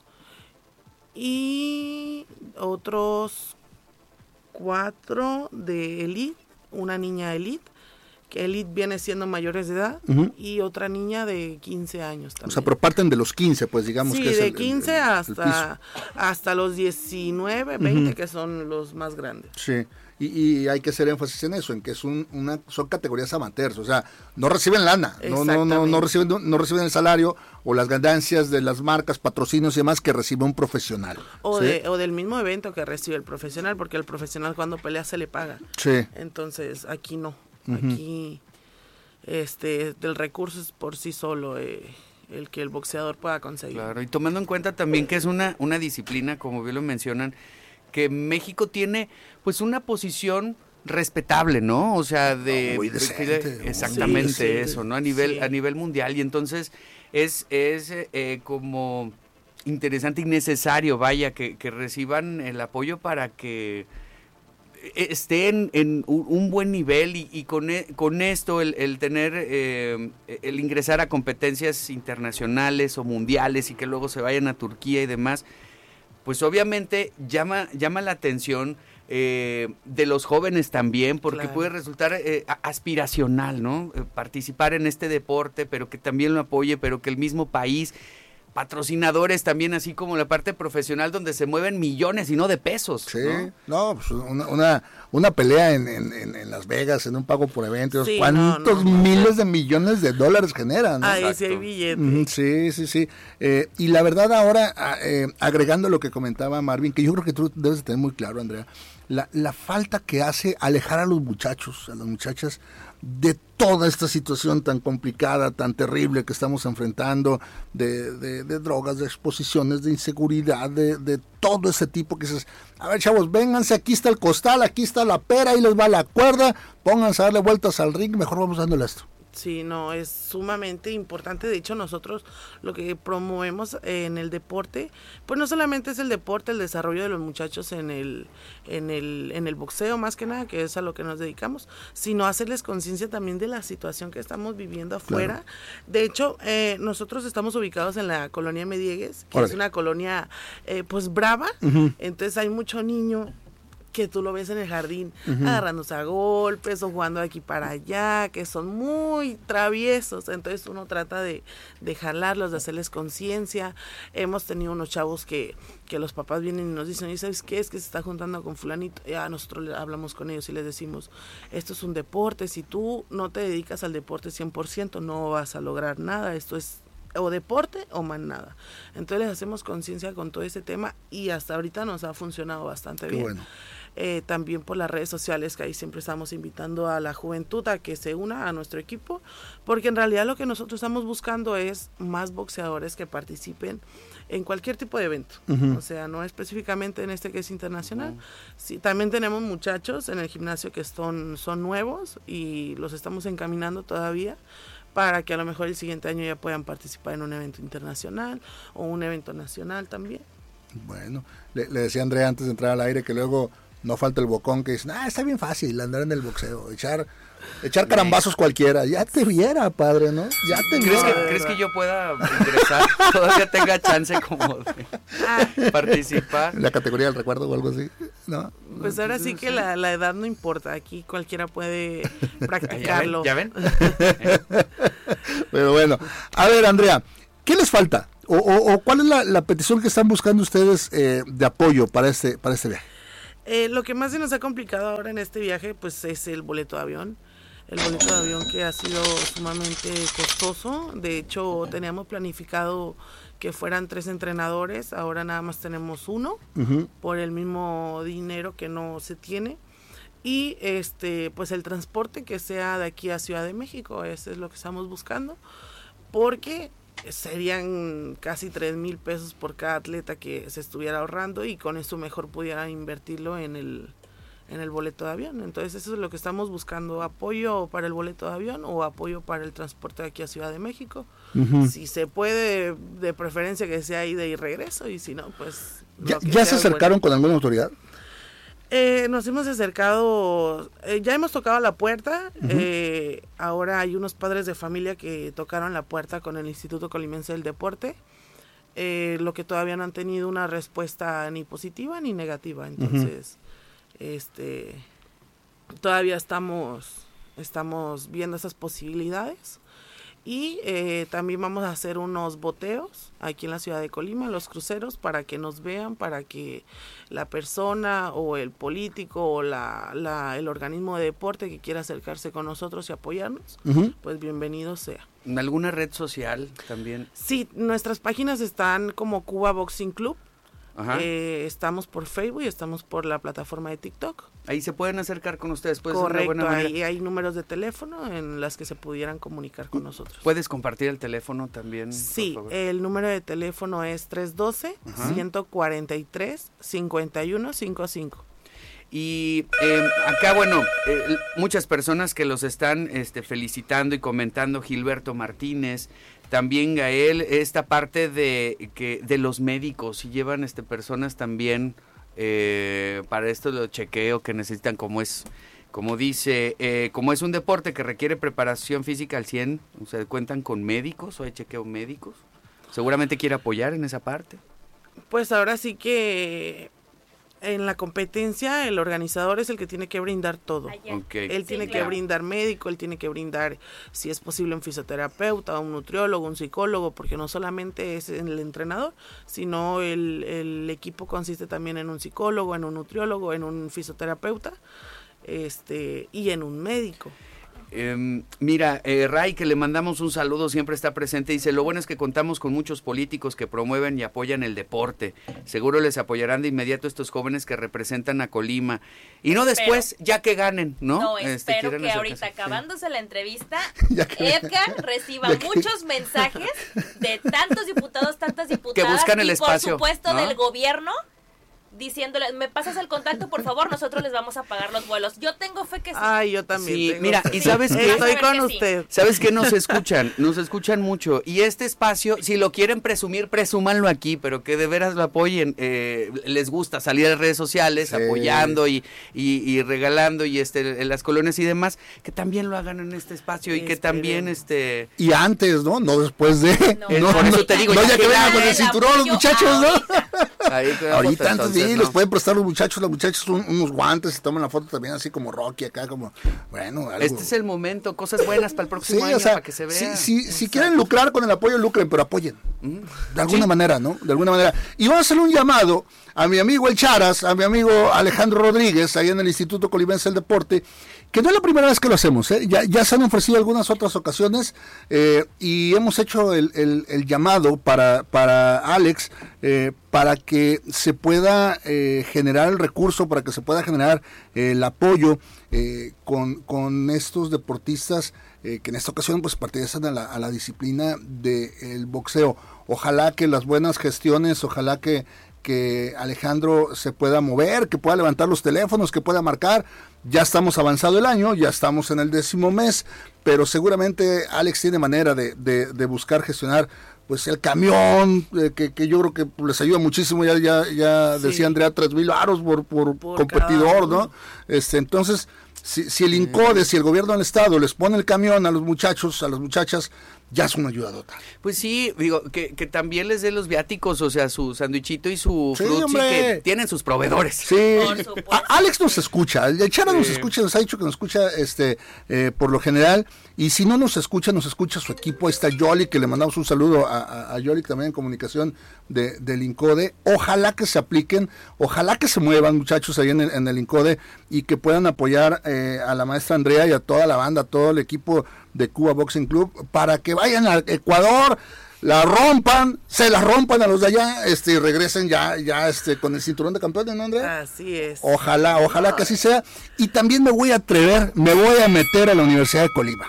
Speaker 14: y otros cuatro de elite. Una niña elite, que elite viene siendo mayores de edad, uh-huh. y otra niña de quince años también.
Speaker 1: O sea, pero parten de los quince, pues digamos
Speaker 14: sí,
Speaker 1: que es
Speaker 14: de
Speaker 1: el,
Speaker 14: quince
Speaker 1: el, el,
Speaker 14: hasta,
Speaker 1: el
Speaker 14: hasta los diecinueve, veinte,
Speaker 1: uh-huh.
Speaker 14: que son los más grandes.
Speaker 1: Sí, y, y hay que hacer énfasis en eso, en que es un, una, son categorías amateurs, o sea, no reciben lana, no, no, no, no, reciben, no, no reciben el salario o las ganancias de las marcas, patrocinios y demás que recibe un profesional.
Speaker 14: O,
Speaker 1: ¿sí?
Speaker 14: de, o del mismo evento que recibe el profesional, porque el profesional cuando pelea se le paga.
Speaker 1: Sí.
Speaker 14: Entonces, aquí no.
Speaker 1: Uh-huh.
Speaker 14: Aquí este del recurso es por sí solo eh, el que el boxeador pueda conseguir.
Speaker 2: Claro, y tomando en cuenta también que es una, una disciplina, como bien lo mencionan, que México tiene pues una posición respetable, ¿no? O sea, de,
Speaker 1: muy decente,
Speaker 2: de exactamente
Speaker 14: sí, sí,
Speaker 2: eso, ¿no? A nivel
Speaker 14: sí.
Speaker 2: a nivel mundial, y entonces es es eh, como interesante y necesario, vaya, que, que reciban el apoyo para que estén en un buen nivel y, y con, con esto el, el tener, eh, el ingresar a competencias internacionales o mundiales y que luego se vayan a Turquía y demás, pues obviamente llama, llama la atención eh, de los jóvenes también, porque claro. puede resultar eh, aspiracional, ¿no? Eh, participar en este deporte, pero que también lo apoye, pero que el mismo país... patrocinadores también, así como la parte profesional donde se mueven millones y no de pesos.
Speaker 1: Sí, no, no pues una, una, una pelea en, en, en Las Vegas, en un pago por eventos, sí, ¿cuántos no, no, miles no. de millones de dólares generan? ¿no?
Speaker 14: Ahí sí hay billetes.
Speaker 1: Mm, sí, sí, sí. Eh, y la verdad ahora, eh, agregando lo que comentaba Marvin, que yo creo que tú debes de tener muy claro, Andrea, la, la falta que hace alejar a los muchachos, a las muchachas, de toda esta situación tan complicada, tan terrible que estamos enfrentando, de, de, de drogas, de exposiciones, de inseguridad, de, de todo ese tipo que dices, a ver chavos, vénganse, aquí está el costal, aquí está la pera, ahí les va la cuerda, pónganse a darle vueltas al ring, mejor vamos dándole esto.
Speaker 14: Sí, no, es sumamente importante. De hecho, nosotros lo que promovemos en el deporte, pues no solamente es el deporte, el desarrollo de los muchachos en el, en el, en el boxeo, más que nada, que es a lo que nos dedicamos, sino hacerles conciencia también de la situación que estamos viviendo afuera. Claro. De hecho, eh, nosotros estamos ubicados en la colonia Mediegues, que Órale. es una colonia, eh, pues, brava. Uh-huh. Entonces hay mucho niño que tú lo ves en el jardín uh-huh. agarrándose a golpes o jugando de aquí para allá, que son muy traviesos, entonces uno trata de, de jalarlos, de hacerles conciencia. Hemos tenido unos chavos que, que los papás vienen y nos dicen, ¿y sabes qué? Es que se está juntando con fulanito. Ya nosotros hablamos con ellos y les decimos, esto es un deporte, si tú no te dedicas al deporte cien por ciento no vas a lograr nada, esto es o deporte o más nada. Entonces les hacemos conciencia con todo ese tema y hasta ahorita nos ha funcionado bastante Qué bien. Bueno. Eh, también por las redes sociales, que ahí siempre estamos invitando a la juventud a que se una a nuestro equipo, porque en realidad lo que nosotros estamos buscando es más boxeadores que participen en cualquier tipo de evento, uh-huh. o sea, no específicamente en este que es internacional. Uh-huh. Sí, también tenemos muchachos en el gimnasio que son, son nuevos y los estamos encaminando todavía para que a lo mejor el siguiente año ya puedan participar en un evento internacional o un evento nacional también.
Speaker 1: Bueno, le, le decía a Andrea antes de entrar al aire que luego No falta el bocón que dice, ah, está bien fácil andar en el boxeo, echar echar carambazos cualquiera. Ya te viera, padre, ¿no? Ya te
Speaker 2: ¿Crees
Speaker 1: viera.
Speaker 2: que, ¿Crees que yo pueda ingresar? Todavía tenga chance como de participar.
Speaker 1: La categoría del recuerdo o algo así, ¿no?
Speaker 14: Pues ahora sí que la, la edad no importa, aquí cualquiera puede practicarlo.
Speaker 2: ¿Ya ven? ¿Ya ven?
Speaker 1: Pero bueno, a ver, Andrea, ¿qué les falta? ¿O, o, o cuál es la, la petición que están buscando ustedes eh, de apoyo para este, para este viaje?
Speaker 14: Eh, lo que más se nos ha complicado ahora en este viaje pues es el boleto de avión. El boleto de avión que ha sido sumamente costoso. De hecho, teníamos planificado que fueran tres entrenadores, ahora nada más tenemos uno, uh-huh. por el mismo dinero que no se tiene. Y este pues el transporte que sea de aquí a Ciudad de México, eso es lo que estamos buscando, porque serían casi tres mil pesos por cada atleta que se estuviera ahorrando y con eso mejor pudiera invertirlo en el en el boleto de avión. Entonces eso es lo que estamos buscando, apoyo para el boleto de avión o apoyo para el transporte de aquí a Ciudad de México. Uh-huh. Si se puede, de preferencia que sea ida y regreso, y si no, pues...
Speaker 1: ¿Ya, ¿ya se acercaron bueno. con alguna autoridad?
Speaker 14: Eh, nos hemos acercado, eh, ya hemos tocado la puerta, uh-huh. eh, ahora hay unos padres de familia que tocaron la puerta con el Instituto Colimense del Deporte, eh, lo que todavía no han tenido una respuesta ni positiva ni negativa, entonces uh-huh. este todavía estamos, estamos viendo esas posibilidades. Y eh, también vamos a hacer unos boteos aquí en la ciudad de Colima, los cruceros, para que nos vean, para que la persona o el político o la, la, el organismo de deporte que quiera acercarse con nosotros y apoyarnos, uh-huh. pues bienvenido sea.
Speaker 2: ¿En alguna red social también?
Speaker 14: Sí, nuestras páginas están como Cuba Boxing Club. Eh, estamos por Facebook y estamos por la plataforma de TikTok.
Speaker 2: Ahí se pueden acercar con ustedes.
Speaker 14: Correcto, ahí hay números de teléfono en las que se pudieran comunicar con nosotros.
Speaker 2: ¿Puedes compartir el teléfono también?
Speaker 14: Sí, por favor? El número de teléfono es tres uno dos, uno cuatro tres, cinco uno cinco cinco.
Speaker 2: Y eh, acá, bueno, eh, muchas personas que los están este, felicitando y comentando, Gilberto Martínez, también Gael, esta parte de que de los médicos, y llevan este personas también eh, para esto de chequeo que necesitan, como es, como dice, eh, como es un deporte que requiere preparación física al cien, o sea, ¿cuentan con médicos o hay chequeo médicos? Seguramente quiere apoyar en esa parte.
Speaker 14: Pues ahora sí que en la competencia el organizador es el que tiene que brindar todo. Okay. Él sí, tiene claro. que brindar médico, él tiene que brindar, si es posible, un fisioterapeuta, un nutriólogo, un psicólogo, porque no solamente es el entrenador, sino el, el equipo consiste también en un psicólogo, en un nutriólogo, en un fisioterapeuta, este, y en un médico.
Speaker 2: Eh, mira, eh, Ray, que le mandamos un saludo, siempre está presente, dice, lo bueno es que contamos con muchos políticos que promueven y apoyan el deporte, seguro les apoyarán de inmediato estos jóvenes que representan a Colima, y no después, espero, ya que ganen, ¿no?
Speaker 15: No, este, espero que ahorita, acabándose sí. la entrevista, Edgar reciba muchos mensajes de tantos diputados, tantas diputadas,
Speaker 2: que buscan el
Speaker 15: y
Speaker 2: espacio,
Speaker 15: por supuesto
Speaker 2: ¿no?
Speaker 15: del gobierno, diciéndole, me pasas el contacto, por favor, nosotros les vamos a pagar los vuelos. Yo tengo fe que sí.
Speaker 14: Ay, yo también.
Speaker 2: Sí,
Speaker 14: tengo
Speaker 2: mira,
Speaker 14: fe.
Speaker 2: y sabes que
Speaker 14: estoy con que usted.
Speaker 2: Sí. Sabes que nos escuchan, nos escuchan mucho. Y este espacio, si lo quieren presumir, presúmanlo aquí, pero que de veras lo apoyen. Eh, les gusta salir a las redes sociales, sí. apoyando y, y, y regalando y este en las colonias y demás, que también lo hagan en este espacio y, y que también este.
Speaker 1: Y antes, ¿no? No después de.
Speaker 2: No, no, por eso te digo,
Speaker 1: no,
Speaker 2: ya,
Speaker 1: ya que vengan con el cinturón los muchachos, ¿no?
Speaker 2: Ahí
Speaker 1: ahorita antes sí,
Speaker 2: ¿no?
Speaker 1: les pueden prestar los muchachos, los muchachos un, unos guantes, se toman la foto también así como Rocky acá, como, bueno, algo.
Speaker 2: Este es el momento, cosas buenas para el próximo
Speaker 1: sí,
Speaker 2: año,
Speaker 1: o sea,
Speaker 2: para que se vea.
Speaker 1: Sí, sí, si quieren lucrar con el apoyo, lucren, pero apoyen, mm. de alguna sí. manera, ¿no? De alguna manera. Y vamos a hacer un llamado a mi amigo El Charas, a mi amigo Alejandro Rodríguez, ahí en el Instituto Colimense del Deporte, que no es la primera vez que lo hacemos, ¿eh? ya, ya se han ofrecido algunas otras ocasiones eh, y hemos hecho el, el, el llamado para, para Alex, eh, para que se pueda eh, generar el recurso, para que se pueda generar eh, el apoyo eh, con, con estos deportistas eh, que en esta ocasión pues pertenecen a la, a la disciplina del boxeo. Ojalá que las buenas gestiones, ojalá que que Alejandro se pueda mover, que pueda levantar los teléfonos, que pueda marcar. Ya estamos avanzado el año, ya estamos en el décimo mes, pero seguramente Alex tiene manera de, de, de buscar gestionar pues el camión, eh, que, que yo creo que les ayuda muchísimo, ya ya ya sí. decía Andrea, tres mil varos por, por, por competidor, ¿no? Este, entonces, si, si el INCODE, si el gobierno del estado les pone el camión a los muchachos, a las muchachas, ya es una ayuda total.
Speaker 2: Pues sí, digo, que, que también les dé los viáticos, o sea, su sandwichito y su sí, frutzi, que tienen sus proveedores.
Speaker 1: Sí, a, Alex nos escucha, el Chara sí. nos escucha, nos ha dicho que nos escucha este eh, por lo general, y si no nos escucha, nos escucha su equipo. Ahí está Yoli, que le mandamos un saludo a, a, a Yoli también en comunicación de, del INCODE. Ojalá que se apliquen, ojalá que se muevan, muchachos, ahí en el, en el INCODE, y que puedan apoyar eh, a la maestra Andrea y a toda la banda, a todo el equipo de Cuba Boxing Club, para que vayan al Ecuador, la rompan, se la rompan a los de allá, este, y regresen ya, ya este, con el cinturón de campeones, ¿no, Andrea?
Speaker 14: Así es.
Speaker 1: Ojalá, ojalá que así sea. Y también me voy a atrever, me voy a meter a la Universidad de Colima.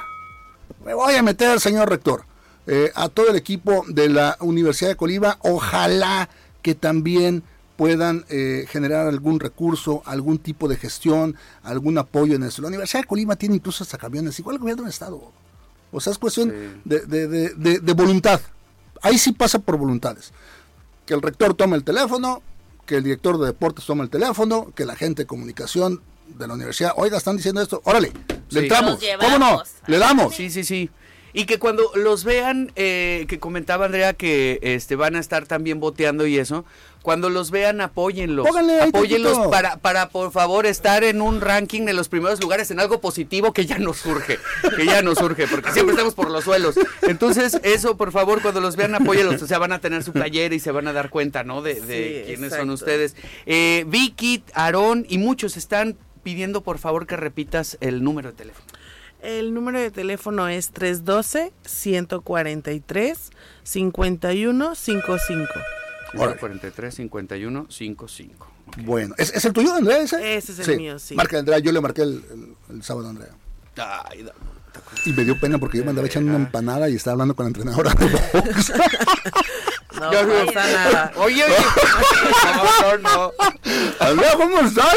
Speaker 1: Me voy a meter, señor rector, eh, a todo el equipo de la Universidad de Colima. Ojalá que también puedan eh, generar algún recurso, algún tipo de gestión, algún apoyo en eso. La Universidad de Colima tiene incluso hasta camiones, igual el gobierno del estado. O sea, es cuestión sí. de, de, de, de, de voluntad. Ahí sí pasa por voluntades. Que el rector tome el teléfono, que el director de deportes tome el teléfono, que la gente de comunicación de la universidad, oiga, están diciendo esto, órale, le sí. entramos, ¿cómo no? Le damos.
Speaker 2: Sí, sí, sí. Y que cuando los vean, eh, que comentaba Andrea que este van a estar también boteando y eso, cuando los vean, apóyenlos.
Speaker 1: Póngale,
Speaker 2: apóyenlos para, para, por favor, estar en un ranking de los primeros lugares en algo positivo que ya nos surge, que ya nos surge, porque siempre estamos por los suelos. Entonces, eso, por favor, cuando los vean, apóyenlos. O sea, van a tener su playera y se van a dar cuenta, ¿no? De, de sí, quiénes exacto. son ustedes. Eh, Vicky, Aarón y muchos están pidiendo, por favor, que repitas el número de teléfono.
Speaker 14: El número de teléfono es tres uno dos, uno cuatro tres, cinco uno cinco cinco.
Speaker 2: uno cuatro tres, cinco uno cinco cinco.
Speaker 1: Okay. Bueno, ¿es, ¿es el tuyo, Andrea? Ese,
Speaker 14: ese es el
Speaker 1: sí.
Speaker 14: mío, sí.
Speaker 1: Marca, Andrea, yo le marqué el, el, el sábado a Andrea.
Speaker 2: Ay, da,
Speaker 1: y me dio pena porque yo me andaba echando una empanada y estaba hablando con la entrenadora de box.
Speaker 14: No pasa nada.
Speaker 2: Oye, oye. No, no, no.
Speaker 1: Andrea, ¿cómo estás?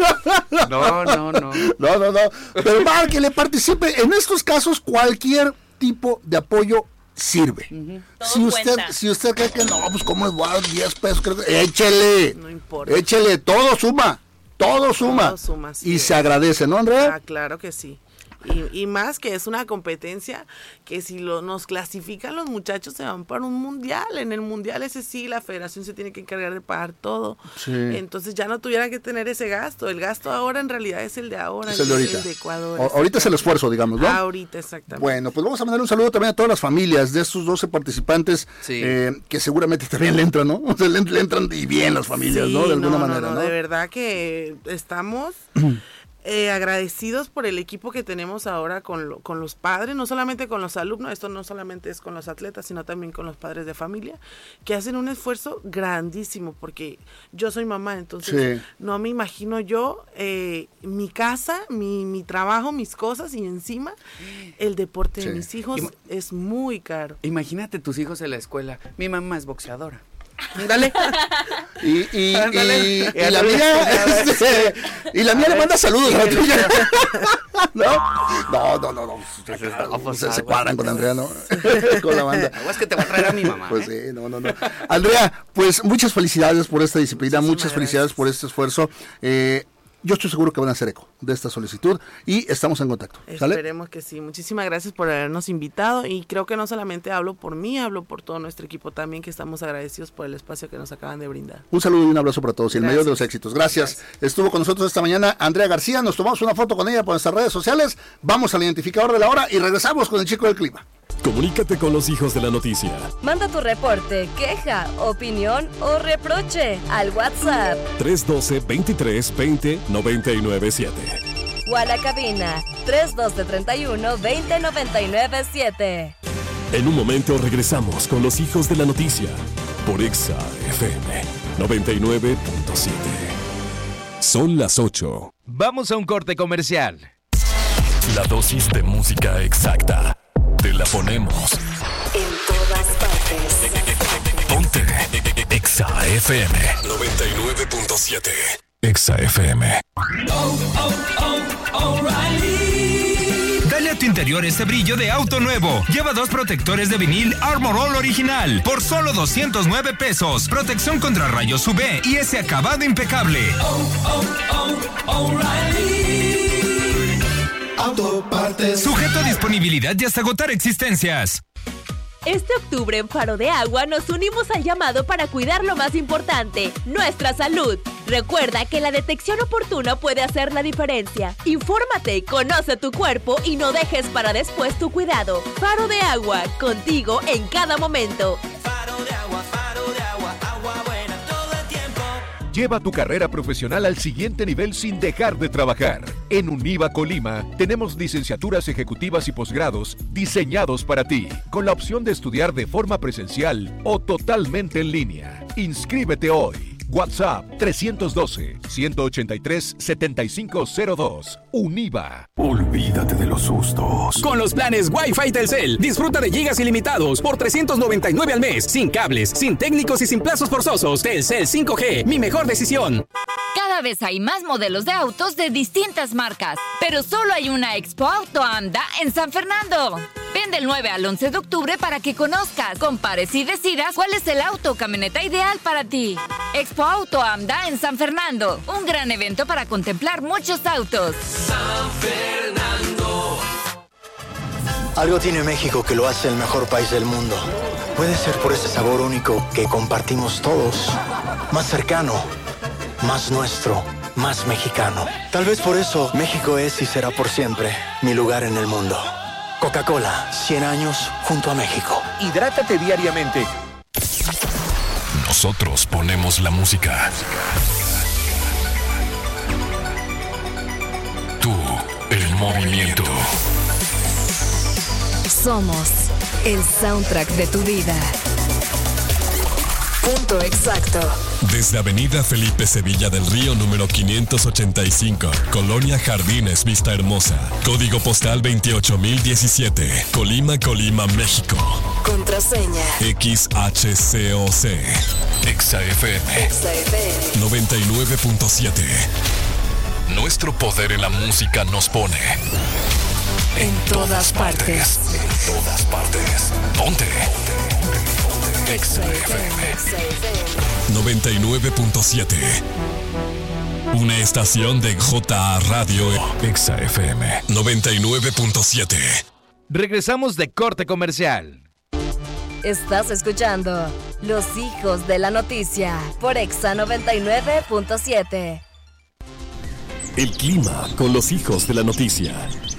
Speaker 2: No, no, no.
Speaker 1: No, no, no. Pero para que le participe, en estos casos cualquier tipo de apoyo sirve. Uh-huh. Si usted cuenta. si usted cree que no, pues cómo es bueno, diez pesos, creo que, échele.
Speaker 14: No importa.
Speaker 1: Échele, todo suma. Todo suma.
Speaker 14: Todo suma sí
Speaker 1: y
Speaker 14: es.
Speaker 1: Se agradece, ¿no, Andrea?
Speaker 14: Ah, claro que sí. Y, y más que es una competencia que si lo, nos clasifican los muchachos se van para un mundial. En el mundial ese sí, la federación se tiene que encargar de pagar todo.
Speaker 1: Sí.
Speaker 14: Entonces ya no tuvieran que tener ese gasto. El gasto ahora en realidad es el de ahora.
Speaker 1: Es el de ahorita.
Speaker 14: El de Ecuador.
Speaker 1: O, ahorita es el esfuerzo, digamos, ¿no?
Speaker 14: Ahorita, exactamente.
Speaker 1: Bueno, pues vamos a mandar un saludo también a todas las familias de estos doce participantes sí. eh, que seguramente también le entran, ¿no? O sea, le, le entran y bien las familias,
Speaker 14: sí,
Speaker 1: ¿no? De alguna
Speaker 14: no,
Speaker 1: manera,
Speaker 14: no, no,
Speaker 1: ¿no?
Speaker 14: De verdad que estamos... Eh, agradecidos por el equipo que tenemos ahora con, lo, con los padres, no solamente con los alumnos, esto no solamente es con los atletas, sino también con los padres de familia, que hacen un esfuerzo grandísimo, porque yo soy mamá, entonces sí. no me imagino yo eh, mi casa, mi, mi trabajo, mis cosas, y encima el deporte sí. de mis hijos Ima- es muy caro.
Speaker 2: Imagínate tus hijos en la escuela, mi mamá es boxeadora. Dale.
Speaker 1: Y, y, y, y la mía este, y la mía le manda saludos a la tuya. ¿No? No, no, no, no. no se, se cuadran con Andrea, ¿no? Con la banda.
Speaker 2: Es que te va a traer a mi mamá.
Speaker 1: Pues ¿eh? sí, no, no, no. Andrea, pues muchas felicidades por esta disciplina, muchas, muchas felicidades por este esfuerzo. Eh, Yo estoy seguro que van a hacer eco de esta solicitud y estamos en contacto. ¿Sale?
Speaker 14: Esperemos que sí. Muchísimas gracias por habernos invitado y creo que no solamente hablo por mí, hablo por todo nuestro equipo también, que estamos agradecidos por el espacio que nos acaban de brindar.
Speaker 1: Un saludo y un abrazo para todos y el mayor de los éxitos. Gracias. Gracias. Estuvo con nosotros esta mañana Andrea García. Nos tomamos una foto con ella por nuestras redes sociales. Vamos al identificador de la hora y regresamos con el chico del clima.
Speaker 4: Comunícate con los hijos de la noticia.
Speaker 16: Manda tu reporte, queja, opinión o reproche al WhatsApp
Speaker 4: tres uno dos, veintitrés, veinte, noventa y nueve siete
Speaker 16: o a la cabina tres uno dos, treinta y uno, veinte, noventa y nueve siete.
Speaker 4: En un momento regresamos con los hijos de la noticia por Exa F M noventa y nueve punto siete. Son las ocho.
Speaker 5: Vamos a un corte comercial.
Speaker 4: La dosis de música exacta. Te la ponemos
Speaker 17: en todas partes.
Speaker 4: Ponte Exa F M noventa y nueve punto siete. Exa F M.
Speaker 18: Oh, oh, oh, O'Reilly.
Speaker 19: Dale a tu
Speaker 18: interior ese brillo de auto nuevo. Lleva dos protectores de vinil Armor All original por solo doscientos nueve pesos. Protección contra rayos U V y ese acabado impecable.
Speaker 7: Oh, oh, oh, O'Reilly Auto Partes.
Speaker 18: Sujeto a disponibilidad y hasta agotar existencias.
Speaker 6: Este octubre en Faro de Agua nos unimos al llamado para cuidar lo más importante, nuestra salud. Recuerda que la detección oportuna puede hacer la diferencia. Infórmate, conoce tu cuerpo y no dejes para después tu cuidado. Faro de Agua, contigo en cada momento.
Speaker 7: Faro de agua, faro de agua, agua buena todo el tiempo.
Speaker 19: Lleva tu carrera profesional al siguiente nivel sin dejar de trabajar. En Univa Colima tenemos licenciaturas ejecutivas y posgrados diseñados para ti, con la opción de estudiar de forma presencial o totalmente en línea. Inscríbete hoy. WhatsApp tres uno dos, uno ocho tres, siete cinco cero dos. Univa.
Speaker 4: Olvídate de los sustos.
Speaker 20: Con los planes Wi-Fi Telcel, disfruta de gigas ilimitados por trescientos noventa y nueve al mes, sin cables, sin técnicos y sin plazos forzosos. Telcel cinco G, mi mejor decisión.
Speaker 21: Cada vez hay más modelos de autos de distintas marcas, pero solo hay una Expo Auto AMDA en San Fernando. Ven del nueve al once de octubre para que conozcas, compares y decidas cuál es el auto o camioneta ideal para ti. Expo Auto AMDA en San Fernando, un gran evento para contemplar muchos autos.
Speaker 7: San Fernando.
Speaker 22: Algo tiene México que lo hace el mejor país del mundo. Puede ser por ese sabor único que compartimos todos. Más cercano, más nuestro, más mexicano. Tal vez por eso México es y será por siempre mi lugar en el mundo. Coca-Cola, cien años junto a México.
Speaker 19: Hidrátate diariamente.
Speaker 4: Nosotros ponemos la música. Tú, el movimiento.
Speaker 16: Somos el soundtrack de tu vida. Punto exacto.
Speaker 4: Desde Avenida Felipe Sevilla del Río número quinientos ochenta y cinco, Colonia Jardines Vista Hermosa, código postal veintiocho mil diecisiete, Colima, Colima, México.
Speaker 16: Contraseña
Speaker 4: X H C O C. Exa F M.
Speaker 16: Exa F M
Speaker 4: noventa y nueve punto siete. Nuestro poder en la música nos pone
Speaker 16: en, en todas, todas partes.
Speaker 4: partes. En todas partes. Ponte. Exa F M noventa y nueve punto siete. Una estación de J A Radio. Exa F M noventa y nueve punto siete.
Speaker 5: Regresamos de corte comercial.
Speaker 16: Estás escuchando Los Hijos de la Noticia por Exa noventa y nueve punto siete.
Speaker 4: El clima con los Hijos de la Noticia.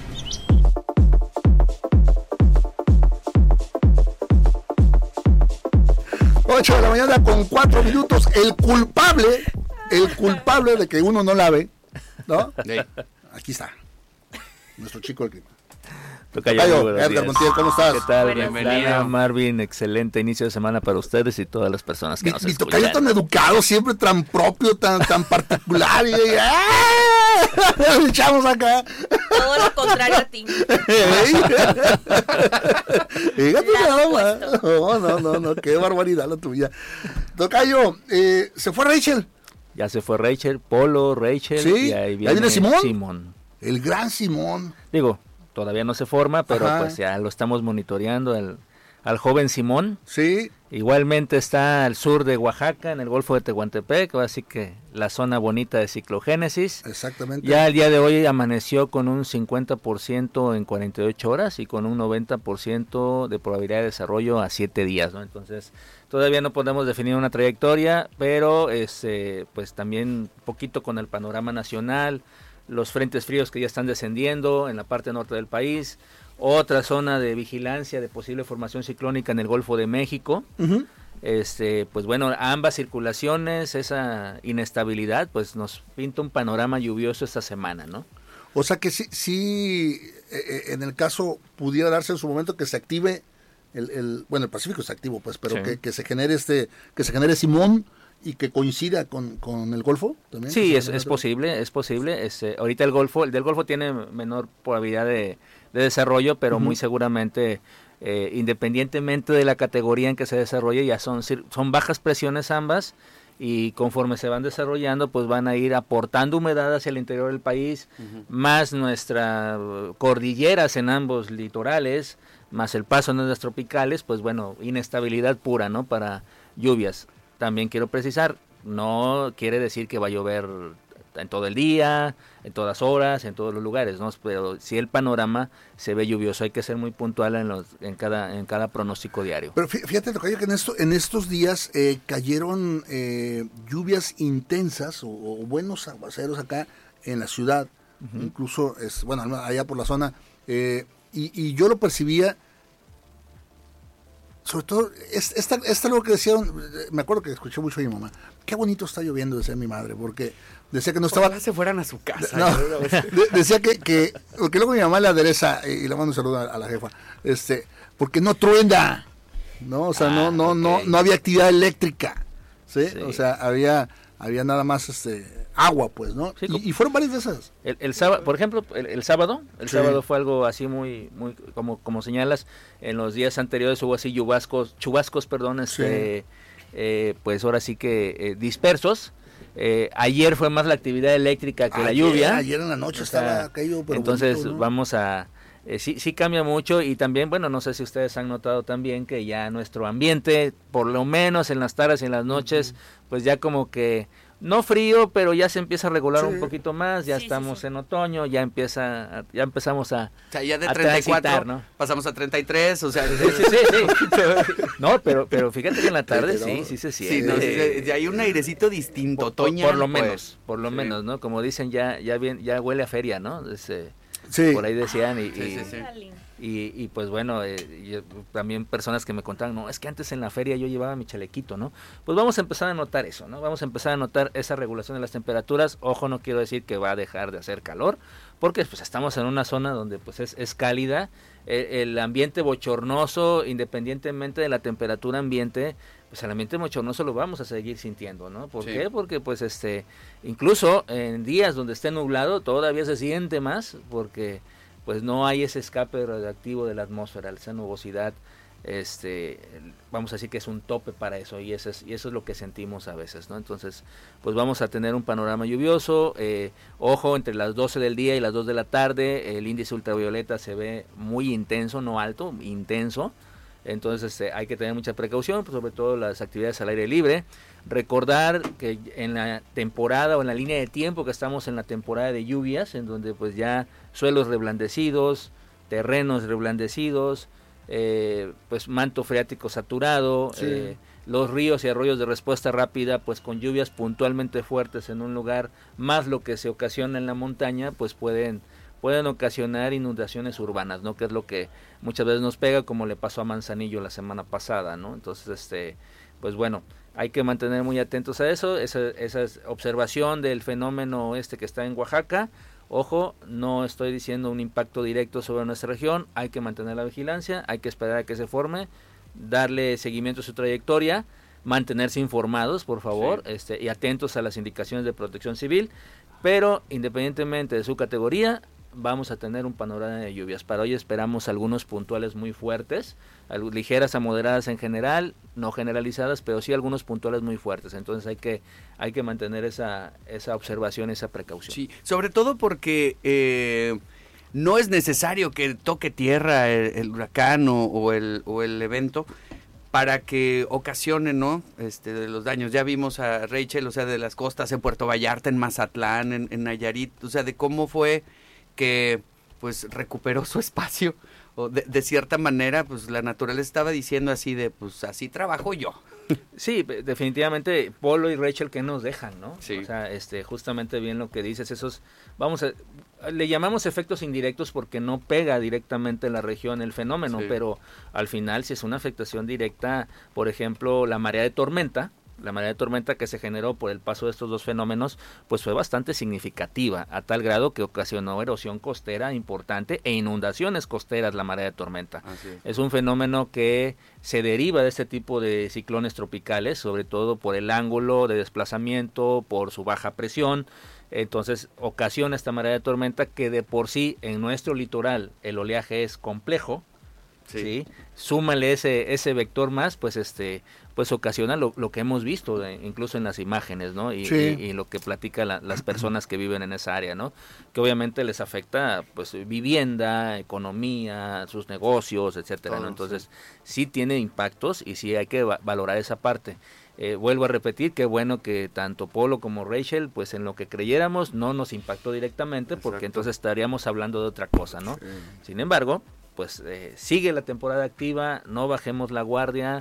Speaker 1: ocho de la mañana con cuatro minutos. El culpable, el culpable de que uno no lave, ¿no? Sí. Aquí está, nuestro chico del clima.
Speaker 23: Tocayo,
Speaker 1: Edgar Montiel, ¿cómo estás?
Speaker 23: ¿Qué tal?
Speaker 2: Bienvenido.
Speaker 23: Marvin, excelente inicio de semana para ustedes y todas las personas que
Speaker 1: mi,
Speaker 23: nos
Speaker 1: mi
Speaker 23: escuchan.
Speaker 1: Tocayo tan educado, siempre tan propio, tan, tan particular. y, ¡ah! echamos acá.
Speaker 15: Todo lo contrario a ti.
Speaker 1: Fíjate nada más. No, no, no, no, qué barbaridad la tuya. Tocayo, eh, ¿se fue Rachel?
Speaker 23: Ya se fue Rachel, Polo, Rachel.
Speaker 1: Sí,
Speaker 23: y ahí viene,
Speaker 1: ¿ahí viene Simón?
Speaker 23: Simón.
Speaker 1: El gran Simón.
Speaker 23: Digo, todavía no se forma, pero
Speaker 1: Ajá.
Speaker 23: pues ya lo estamos monitoreando al, al joven Simón.
Speaker 1: Sí.
Speaker 23: Igualmente está al sur de Oaxaca, en el Golfo de Tehuantepec, así que la zona bonita de ciclogénesis.
Speaker 1: Exactamente.
Speaker 23: Ya el día de hoy amaneció con un cincuenta por ciento en cuarenta y ocho horas y con un noventa por ciento de probabilidad de desarrollo a siete días, ¿no? Entonces, todavía no podemos definir una trayectoria, pero este, pues también un poquito con el panorama nacional, los frentes fríos que ya están descendiendo en la parte norte del país, otra zona de vigilancia de posible formación ciclónica en el Golfo de México. Uh-huh. Este, pues bueno, ambas circulaciones, esa inestabilidad, pues nos pinta un panorama lluvioso esta semana, ¿no?
Speaker 1: O sea que sí, sí eh, en el caso pudiera darse en su momento que se active el, el bueno, el Pacífico está activo, pues, pero sí. que, que se genere este, que se genere Simón y que coincida con, con el Golfo también.
Speaker 23: Sí, es, es posible, es posible. Este, ahorita el Golfo, el del Golfo tiene menor probabilidad de, de desarrollo, pero uh-huh. muy seguramente, eh, independientemente de la categoría en que se desarrolle, ya son, son bajas presiones ambas y conforme se van desarrollando, pues van a ir aportando humedad hacia el interior del país, uh-huh. más nuestras cordilleras en ambos litorales, más el paso en las tropicales, pues bueno, inestabilidad pura, ¿no? Para lluvias. También quiero precisar, no quiere decir que va a llover en todo el día, en todas horas, en todos los lugares, ¿no? Pero si el panorama se ve lluvioso, hay que ser muy puntual en los en cada en cada pronóstico diario.
Speaker 1: Pero fíjate, Tocayo, que en esto en estos días eh, cayeron eh, lluvias intensas o, o buenos aguaceros acá en la ciudad, uh-huh. incluso es bueno allá por la zona, eh, y, y yo lo percibía. Sobre todo, esta es algo que decían, me acuerdo que escuché mucho a mi mamá, qué bonito está lloviendo, decía mi madre, porque decía que no estaba...
Speaker 2: Ojalá se fueran a su casa.
Speaker 1: No, de, decía que, que, porque luego mi mamá le adereza, y le mando un saludo a, a la jefa, este, porque no truena, ¿no? O sea, ah, no, no, okay. no, no había actividad eléctrica, ¿sí? sí. O sea, había, había nada más, este... agua, pues, ¿no? Sí, y, y fueron varias de esas.
Speaker 23: El, el sábado, por ejemplo, el, el sábado, el sí. sábado fue algo así muy, muy, como, como señalas, en los días anteriores hubo así chubascos, chubascos, perdón, este, sí. eh, pues ahora sí que eh, dispersos. Eh, ayer fue más la actividad eléctrica que ayer, la lluvia.
Speaker 1: Ayer en la noche o sea, estaba caído, pero
Speaker 23: entonces bonito, ¿no? Vamos a, eh, sí, sí cambia mucho y también, bueno, no sé si ustedes han notado también que ya nuestro ambiente, por lo menos en las tardes y en las noches, uh-huh. pues ya como que no frío, pero ya se empieza a regular sí. un poquito más, ya sí, estamos sí, sí. en otoño, ya empieza, a, ya empezamos a
Speaker 2: o sea, ya de treinta y cuatro transitar, ¿no? Pasamos a treinta y tres, o sea,
Speaker 23: sí, sí, sí, sí. No, pero pero fíjate que en la tarde sí, sí se siente.
Speaker 2: Sí, no, sí, hay un airecito distinto, otoño.
Speaker 23: Por, por lo pues, menos, por lo sí. menos, ¿no? Como dicen, ya ya bien, ya huele a feria, ¿no? Ese, sí. Por ahí decían y, sí, y, sí, sí. y, y pues bueno, eh, y también personas que me contaban, no, es que antes en la feria yo llevaba mi chalequito, ¿no? Pues vamos a empezar a notar eso, ¿no? Vamos a empezar a notar esa regulación de las temperaturas. Ojo, no quiero decir que va a dejar de hacer calor, porque pues estamos en una zona donde pues es, es cálida, el, el ambiente bochornoso, independientemente de la temperatura ambiente, pues el ambiente bochornoso lo vamos a seguir sintiendo, ¿no? ¿Por sí. qué? Porque pues este, incluso en días donde esté nublado todavía se siente más, porque pues no hay ese escape radioactivo de la atmósfera, esa nubosidad, este, vamos a decir que es un tope para eso, y eso es, y eso es lo que sentimos a veces, ¿no? Entonces, pues vamos a tener un panorama lluvioso, eh, ojo, entre las doce del día y las dos de la tarde, el índice ultravioleta se ve muy intenso, no alto, intenso, entonces este, hay que tener mucha precaución, pues, sobre todo las actividades al aire libre. Recordar que en la temporada o en la línea de tiempo que estamos en la temporada de lluvias, en donde pues ya suelos reblandecidos, terrenos reblandecidos, eh, pues manto freático saturado, sí. eh, los ríos y arroyos de respuesta rápida, pues con lluvias puntualmente fuertes en un lugar, más lo que se ocasiona en la montaña, pues pueden pueden ocasionar inundaciones urbanas, ¿no? Que es lo que muchas veces nos pega, como le pasó a Manzanillo la semana pasada, ¿no? Entonces, este, pues bueno, hay que mantener muy atentos a eso, esa, esa observación del fenómeno este que está en Oaxaca. Ojo, no estoy diciendo un impacto directo sobre nuestra región, hay que mantener la vigilancia, hay que esperar a que se forme, darle seguimiento a su trayectoria, mantenerse informados, por favor, sí. este, y atentos a las indicaciones de protección civil, pero independientemente de su categoría, vamos a tener un panorama de lluvias. Para hoy esperamos algunos puntuales muy fuertes, ligeras a moderadas en general, no generalizadas, pero sí algunos puntuales muy fuertes. Entonces hay que hay que mantener esa esa observación, esa precaución.
Speaker 2: Sí, sobre todo porque eh, no es necesario que toque tierra el, el huracán o, o el o el evento para que ocasione, ¿no? Este, de los daños. Ya vimos a Rachel, o sea, de las costas en Puerto Vallarta, en Mazatlán, en, en Nayarit, o sea, de cómo fue que pues recuperó su espacio, o de, de cierta manera pues la naturaleza estaba diciendo así de pues así trabajo yo.
Speaker 23: Sí, definitivamente Polo y Rachel que nos dejan, ¿no?
Speaker 2: Sí.
Speaker 23: O sea, este, justamente bien lo que dices, esos, vamos a, le llamamos efectos indirectos porque no pega directamente en la región el fenómeno, sí. Pero al final si es una afectación directa, por ejemplo, la marea de tormenta, la marea de tormenta que se generó por el paso de estos dos fenómenos, pues fue bastante significativa, a tal grado que ocasionó erosión costera importante e inundaciones costeras la marea de tormenta.
Speaker 2: Así es.
Speaker 23: Es un fenómeno que se deriva de este tipo de ciclones tropicales, sobre todo por el ángulo de desplazamiento, por su baja presión. Entonces ocasiona esta marea de tormenta que de por sí en nuestro litoral el oleaje es complejo, sí. ¿sí? Súmale ese ese vector más, pues este pues ocasiona lo, lo que hemos visto, de, incluso en las imágenes, ¿no? Y, sí. y, y lo que platican la, las personas que viven en esa área, ¿no? Que obviamente les afecta, pues, vivienda, economía, sus negocios, etcétera, ¿no? Entonces, sí tiene impactos y sí hay que va- valorar esa parte. Eh, vuelvo a repetir, qué bueno que tanto Polo como Rachel, pues en lo que creyéramos no nos impactó directamente, porque Exacto. entonces estaríamos hablando de otra cosa, ¿no? Sí. Sin embargo, pues eh, sigue la temporada activa, no bajemos la guardia.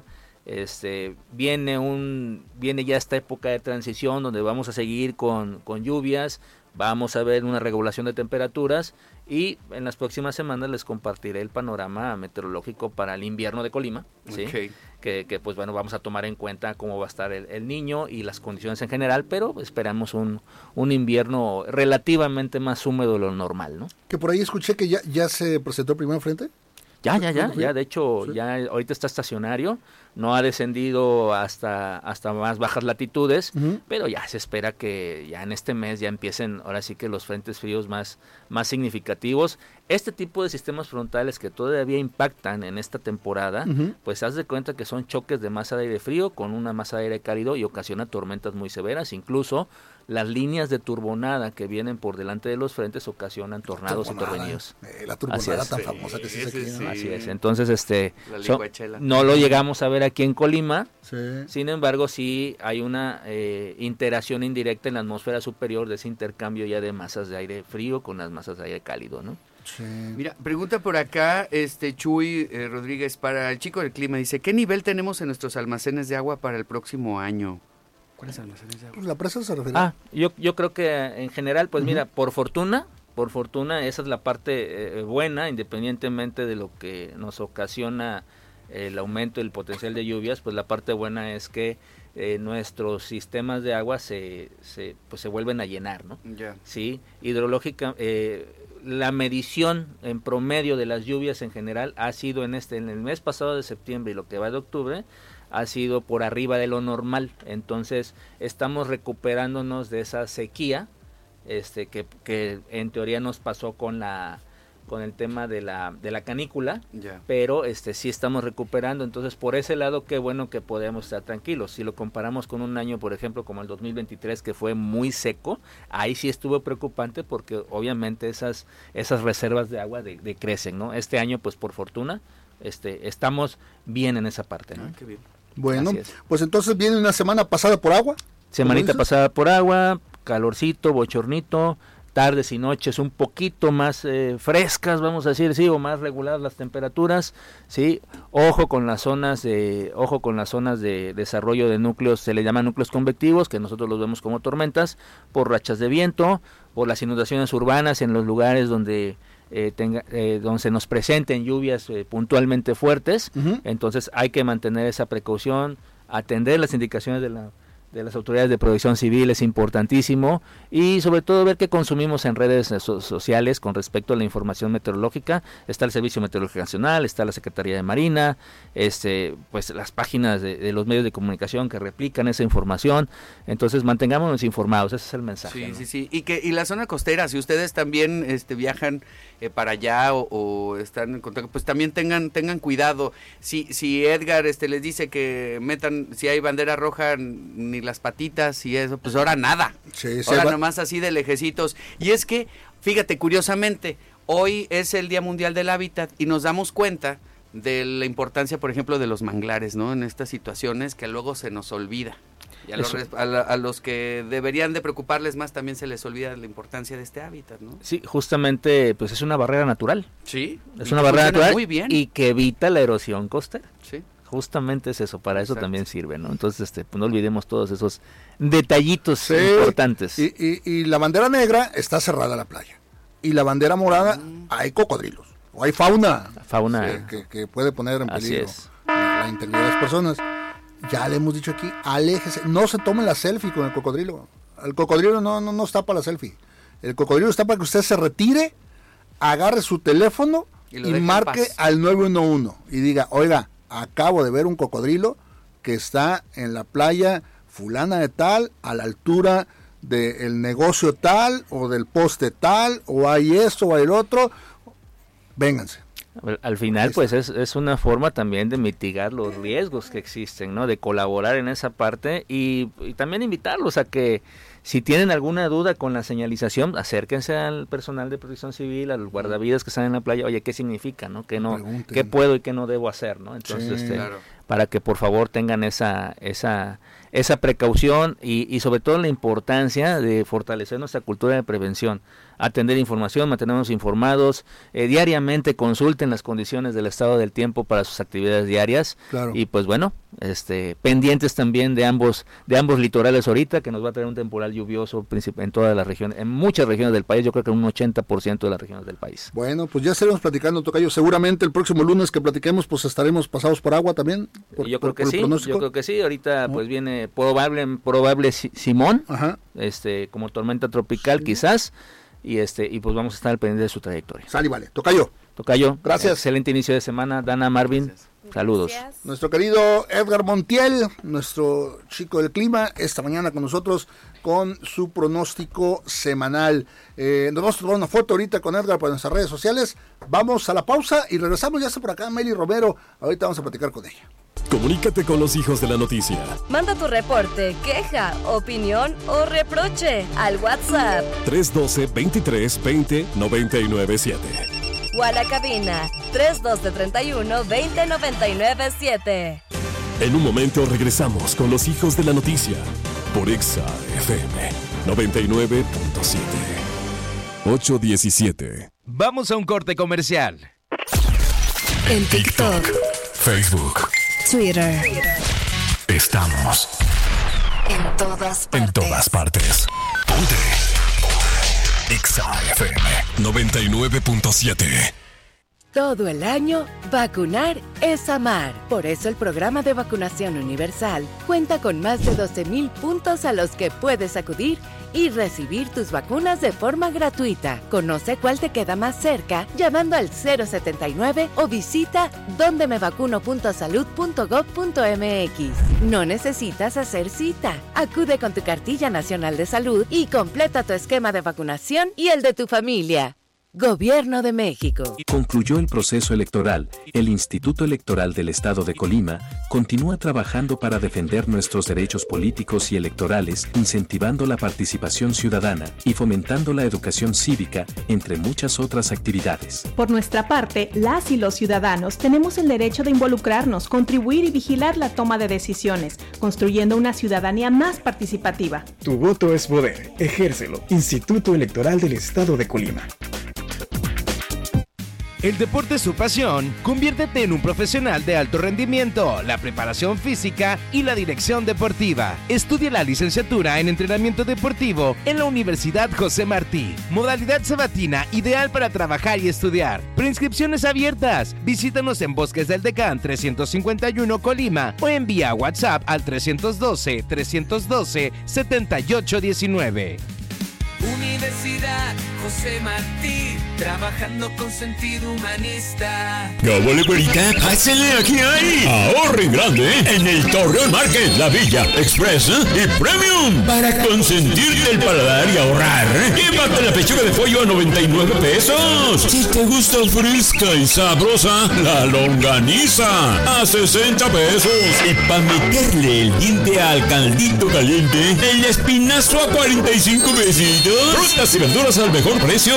Speaker 23: Este viene un viene ya esta época de transición donde vamos a seguir con, con lluvias, vamos a ver una regulación de temperaturas y en las próximas semanas les compartiré el panorama meteorológico para el invierno de Colima, ¿sí? Okay. que, que pues bueno, vamos a tomar en cuenta cómo va a estar el, el niño y las condiciones en general, pero esperamos un, un invierno relativamente más húmedo de lo normal, ¿no?
Speaker 1: Que por ahí escuché que ya, ya se presentó el primer frente.
Speaker 23: Ya, ya, ya, ya, de hecho, ¿sí? ya ahorita está estacionario, no ha descendido hasta hasta más bajas latitudes, uh-huh. pero ya se espera que ya en este mes ya empiecen, ahora sí que los frentes fríos más, más significativos. Este tipo de sistemas frontales que todavía impactan en esta temporada, uh-huh. pues haz de cuenta que son choques de masa de aire frío con una masa de aire cálido y ocasiona tormentas muy severas, incluso las líneas de turbonada que vienen por delante de los frentes ocasionan tornados turbonada, y torbellidos.
Speaker 1: Eh, la turbonada tan famosa que se hace aquí, ¿no?
Speaker 23: Así es. Entonces, este, so, no lo llegamos a ver aquí en Colima. Sí. Sin embargo, sí hay una eh, interacción indirecta en la atmósfera superior de ese intercambio ya de masas de aire frío con las masas de aire cálido, ¿no?
Speaker 2: Sí. Mira, pregunta por acá, este Chuy eh, Rodríguez, para el chico del clima, dice, ¿qué nivel tenemos en nuestros almacenes de agua para el próximo año? ¿Cuáles almacenes de agua?
Speaker 1: Pues la presa se refiere.
Speaker 23: Ah, yo, yo creo que en general, pues uh-huh. mira, por fortuna, por fortuna, esa es la parte eh, buena, independientemente de lo que nos ocasiona el aumento del potencial de lluvias, pues la parte buena es que eh, nuestros sistemas de agua se, se, pues se vuelven a llenar, ¿no?
Speaker 2: Yeah.
Speaker 23: Sí, hidrológica, eh, la medición en promedio de las lluvias en general ha sido en este, en el mes pasado de septiembre y lo que va de octubre, ha sido por arriba de lo normal. Entonces estamos recuperándonos de esa sequía este que, que en teoría nos pasó con la con el tema de la de la canícula, yeah. pero este sí estamos recuperando. Entonces por ese lado qué bueno que podemos estar tranquilos. Si lo comparamos con un año, por ejemplo, como el dos mil veintitrés, que fue muy seco, ahí sí estuvo preocupante porque obviamente esas esas reservas de agua de, decrecen, ¿no? Este año, pues por fortuna, este estamos bien en esa parte, ¿no?
Speaker 2: Ah, qué bien.
Speaker 1: Bueno, pues entonces viene una semana pasada por agua.
Speaker 23: Semanita pasada por agua, calorcito, bochornito, tardes y noches un poquito más eh, frescas, vamos a decir, sí, o más reguladas las temperaturas, sí. Ojo con las zonas de, ojo con las zonas de desarrollo de núcleos, se le llaman núcleos convectivos, que nosotros los vemos como tormentas, por rachas de viento, por las inundaciones urbanas en los lugares donde Eh, tenga, eh, donde se nos presenten lluvias eh, puntualmente fuertes. Uh-huh. Entonces hay que mantener esa precaución, atender las indicaciones de la de las autoridades de protección civil es importantísimo, y sobre todo ver qué consumimos en redes so- sociales con respecto a la información meteorológica. Está el Servicio Meteorológico Nacional, está la Secretaría de Marina, este pues las páginas de, de los medios de comunicación que replican esa información. Entonces mantengámonos informados, ese es el mensaje.
Speaker 2: Sí,
Speaker 23: ¿no?
Speaker 2: sí, sí. Y que y la zona costera, si ustedes también este viajan eh, para allá o, o están en contacto, pues también tengan tengan cuidado. Si si Edgar este les dice que metan, si hay bandera roja, ni las patitas y eso, pues ahora nada. Sí, ahora va... nomás así de lejecitos. Y es que, fíjate, curiosamente, hoy es el Día Mundial del Hábitat y nos damos cuenta de la importancia, por ejemplo, de los manglares, ¿no? En estas situaciones que luego se nos olvida. Y a los, a, la, a los que deberían de preocuparles más también se les olvida la importancia de este hábitat, ¿no?
Speaker 23: Sí, justamente, pues es una barrera natural.
Speaker 2: Sí.
Speaker 23: Es una barrera natural
Speaker 2: muy bien.
Speaker 23: Y que evita la erosión costera.
Speaker 2: Sí.
Speaker 23: Justamente es eso, para Exacto. eso también sirve, ¿no? Entonces, este, pues no olvidemos todos esos detallitos sí. importantes.
Speaker 1: Y, y, y la bandera negra está cerrada la playa. Y la bandera morada mm. hay cocodrilos. O hay fauna.
Speaker 23: Fauna.
Speaker 1: Sí, que, que puede poner en peligro la, la integridad de las personas. Ya le hemos dicho aquí, aléjese. No se tome la selfie con el cocodrilo. El cocodrilo no, no, no está para la selfie. El cocodrilo está para que usted se retire, agarre su teléfono y, y marque al nueve uno uno. Y diga, oiga, acabo de ver un cocodrilo que está en la playa fulana de tal, a la altura del negocio tal, o del poste tal, o hay esto, o hay el otro. Vénganse.
Speaker 23: Al final, pues es, es una forma también de mitigar los riesgos que existen, ¿no? De colaborar en esa parte y, y también invitarlos a que si tienen alguna duda con la señalización, acérquense al personal de protección civil, a los guardavidas que están en la playa, oye, ¿qué significa, no? ¿Qué no, qué puedo y qué no debo hacer, no? Entonces, sí, este, claro. para que por favor tengan esa, esa, esa precaución y, y sobre todo la importancia de fortalecer nuestra cultura de prevención. Atender información, mantenernos informados, eh, diariamente consulten las condiciones del estado del tiempo para sus actividades diarias claro. y pues bueno, este pendientes también de ambos de ambos litorales ahorita, que nos va a traer un temporal lluvioso en todas las regiones, en muchas regiones del país, yo creo que en un ochenta por ciento de las regiones del país.
Speaker 1: Bueno, pues ya estaremos platicando, tocayo, seguramente el próximo lunes que platiquemos pues estaremos pasados por agua también. Por,
Speaker 23: yo creo
Speaker 1: por,
Speaker 23: que sí, yo creo que sí, ahorita pues viene probable probable Simón, Ajá. este como tormenta tropical sí. quizás. Y este y pues vamos a estar al pendiente de su trayectoria.
Speaker 1: Sale, vale. Tocayo.
Speaker 23: Tocayo.
Speaker 1: Gracias.
Speaker 23: Excelente inicio de semana. Dana, Marvin. Gracias. Saludos.
Speaker 1: Gracias. Nuestro querido Edgar Montiel, nuestro chico del clima, esta mañana con nosotros con su pronóstico semanal. Eh, nos vamos a tomar una foto ahorita con Edgar para nuestras redes sociales. Vamos a la pausa y regresamos. Ya está por acá Meli Romero. Ahorita vamos a platicar con ella.
Speaker 4: Comunícate con los hijos de la noticia.
Speaker 16: Manda tu reporte, queja, opinión o reproche al WhatsApp
Speaker 4: tres uno dos, veintitrés, veinte, noventa y nueve siete.
Speaker 16: O a la cabina tres uno dos, treinta y uno, veinte, noventa y nueve siete.
Speaker 4: En un momento regresamos con los hijos de la noticia por Exa F M noventa y nueve punto siete. ocho diecisiete.
Speaker 5: Vamos a un corte comercial.
Speaker 4: En TikTok, Facebook,
Speaker 16: Twitter.
Speaker 4: Estamos
Speaker 16: en todas partes.
Speaker 4: En todas partes. Ponte. Exa F M noventa y nueve punto siete.
Speaker 8: Todo el año, vacunar es amar. Por eso el programa de vacunación universal cuenta con más de doce mil puntos a los que puedes acudir y recibir tus vacunas de forma gratuita. Conoce cuál te queda más cerca llamando al cero setenta y nueve o visita donde me vacuno punto salud punto gob punto eme equis. No necesitas hacer cita. Acude con tu cartilla nacional de salud y completa tu esquema de vacunación y el de tu familia. Gobierno de México.
Speaker 9: Concluyó el proceso electoral. El Instituto Electoral del Estado de Colima continúa trabajando para defender nuestros derechos políticos y electorales, incentivando la participación ciudadana y fomentando la educación cívica, entre muchas otras actividades.
Speaker 10: Por nuestra parte, las y los ciudadanos tenemos el derecho de involucrarnos, contribuir y vigilar la toma de decisiones, construyendo una ciudadanía más participativa.
Speaker 24: Tu voto es poder. Ejércelo. Instituto Electoral del Estado de Colima.
Speaker 5: El deporte es su pasión. Conviértete en un profesional de alto rendimiento, la preparación física y la dirección deportiva. Estudia la licenciatura en entrenamiento deportivo en la Universidad José Martí. Modalidad sabatina, ideal para trabajar y estudiar. Preinscripciones abiertas. Visítanos en Bosques del Decán trescientos cincuenta y uno Colima o envía WhatsApp al trescientos doce, trescientos doce, setenta y ocho diecinueve.
Speaker 25: Universidad José Martí, trabajando con sentido humanista.
Speaker 26: ¿Qué huele, güerita? Pásenle, aquí hay ahorro en grande en el Torreón Market, La Villa, Express y Premium. Para consentirte el paladar y ahorrar, llévate la pechuga de pollo a noventa y nueve pesos. Si te gusta fresca y sabrosa, la longaniza a sesenta pesos. Y para meterle el diente al caldito caliente, el espinazo a cuarenta y cinco pesitos. Frutas y verduras al mejor precio.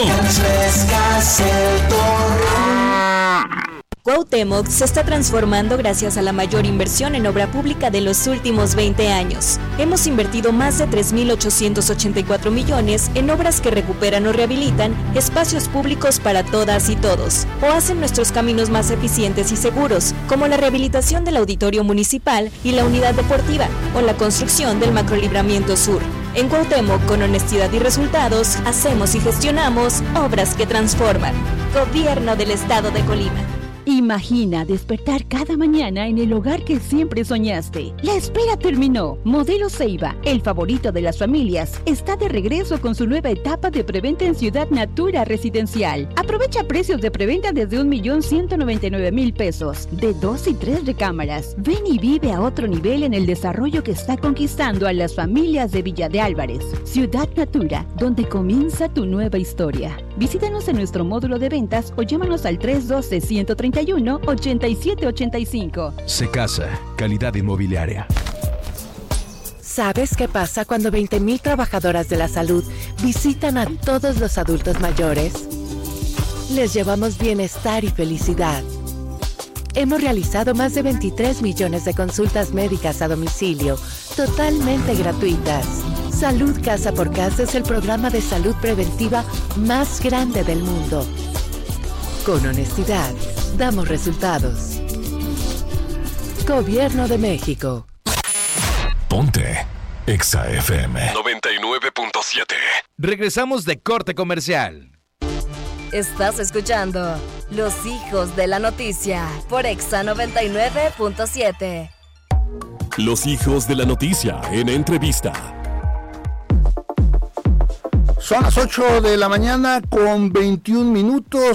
Speaker 13: Cuauhtémoc se está transformando gracias a la mayor inversión en obra pública de los últimos veinte años. Hemos invertido más de tres mil ochocientos ochenta y cuatro millones en obras que recuperan o rehabilitan espacios públicos para todas y todos, o hacen nuestros caminos más eficientes y seguros, como la rehabilitación del auditorio municipal y la unidad deportiva, o la construcción del macrolibramiento sur. En Cuauhtémoc, con honestidad y resultados, hacemos y gestionamos obras que transforman. Gobierno del Estado de Colima.
Speaker 27: Imagina despertar cada mañana en el hogar que siempre soñaste. La espera terminó. Modelo Ceiba, el favorito de las familias, está de regreso con su nueva etapa de preventa en Ciudad Natura Residencial. Aprovecha precios de preventa desde un millón ciento noventa y nueve mil pesos, de dos y tres recámaras. Ven y vive a otro nivel en el desarrollo que está conquistando a las familias de Villa de Álvarez. Ciudad Natura, donde comienza tu nueva historia. Visítanos en nuestro módulo de ventas o llámanos al tres uno dos, uno tres uno, ocho siete ocho cinco.
Speaker 3: Secasa, calidad inmobiliaria.
Speaker 8: ¿Sabes qué pasa cuando veinte mil trabajadoras de la salud visitan a todos los adultos mayores? Les llevamos bienestar y felicidad. Hemos realizado más de veintitrés millones de consultas médicas a domicilio, totalmente gratuitas. Salud Casa por Casa es el programa de salud preventiva más grande del mundo. Con honestidad, damos resultados. Gobierno de México.
Speaker 4: Ponte Exa F M noventa y nueve punto siete.
Speaker 5: Regresamos de corte comercial.
Speaker 16: Estás escuchando Los Hijos de la Noticia por Exa noventa y nueve punto siete.
Speaker 4: Los Hijos de la Noticia en entrevista.
Speaker 1: Son las ocho de la mañana con veintiún minutos.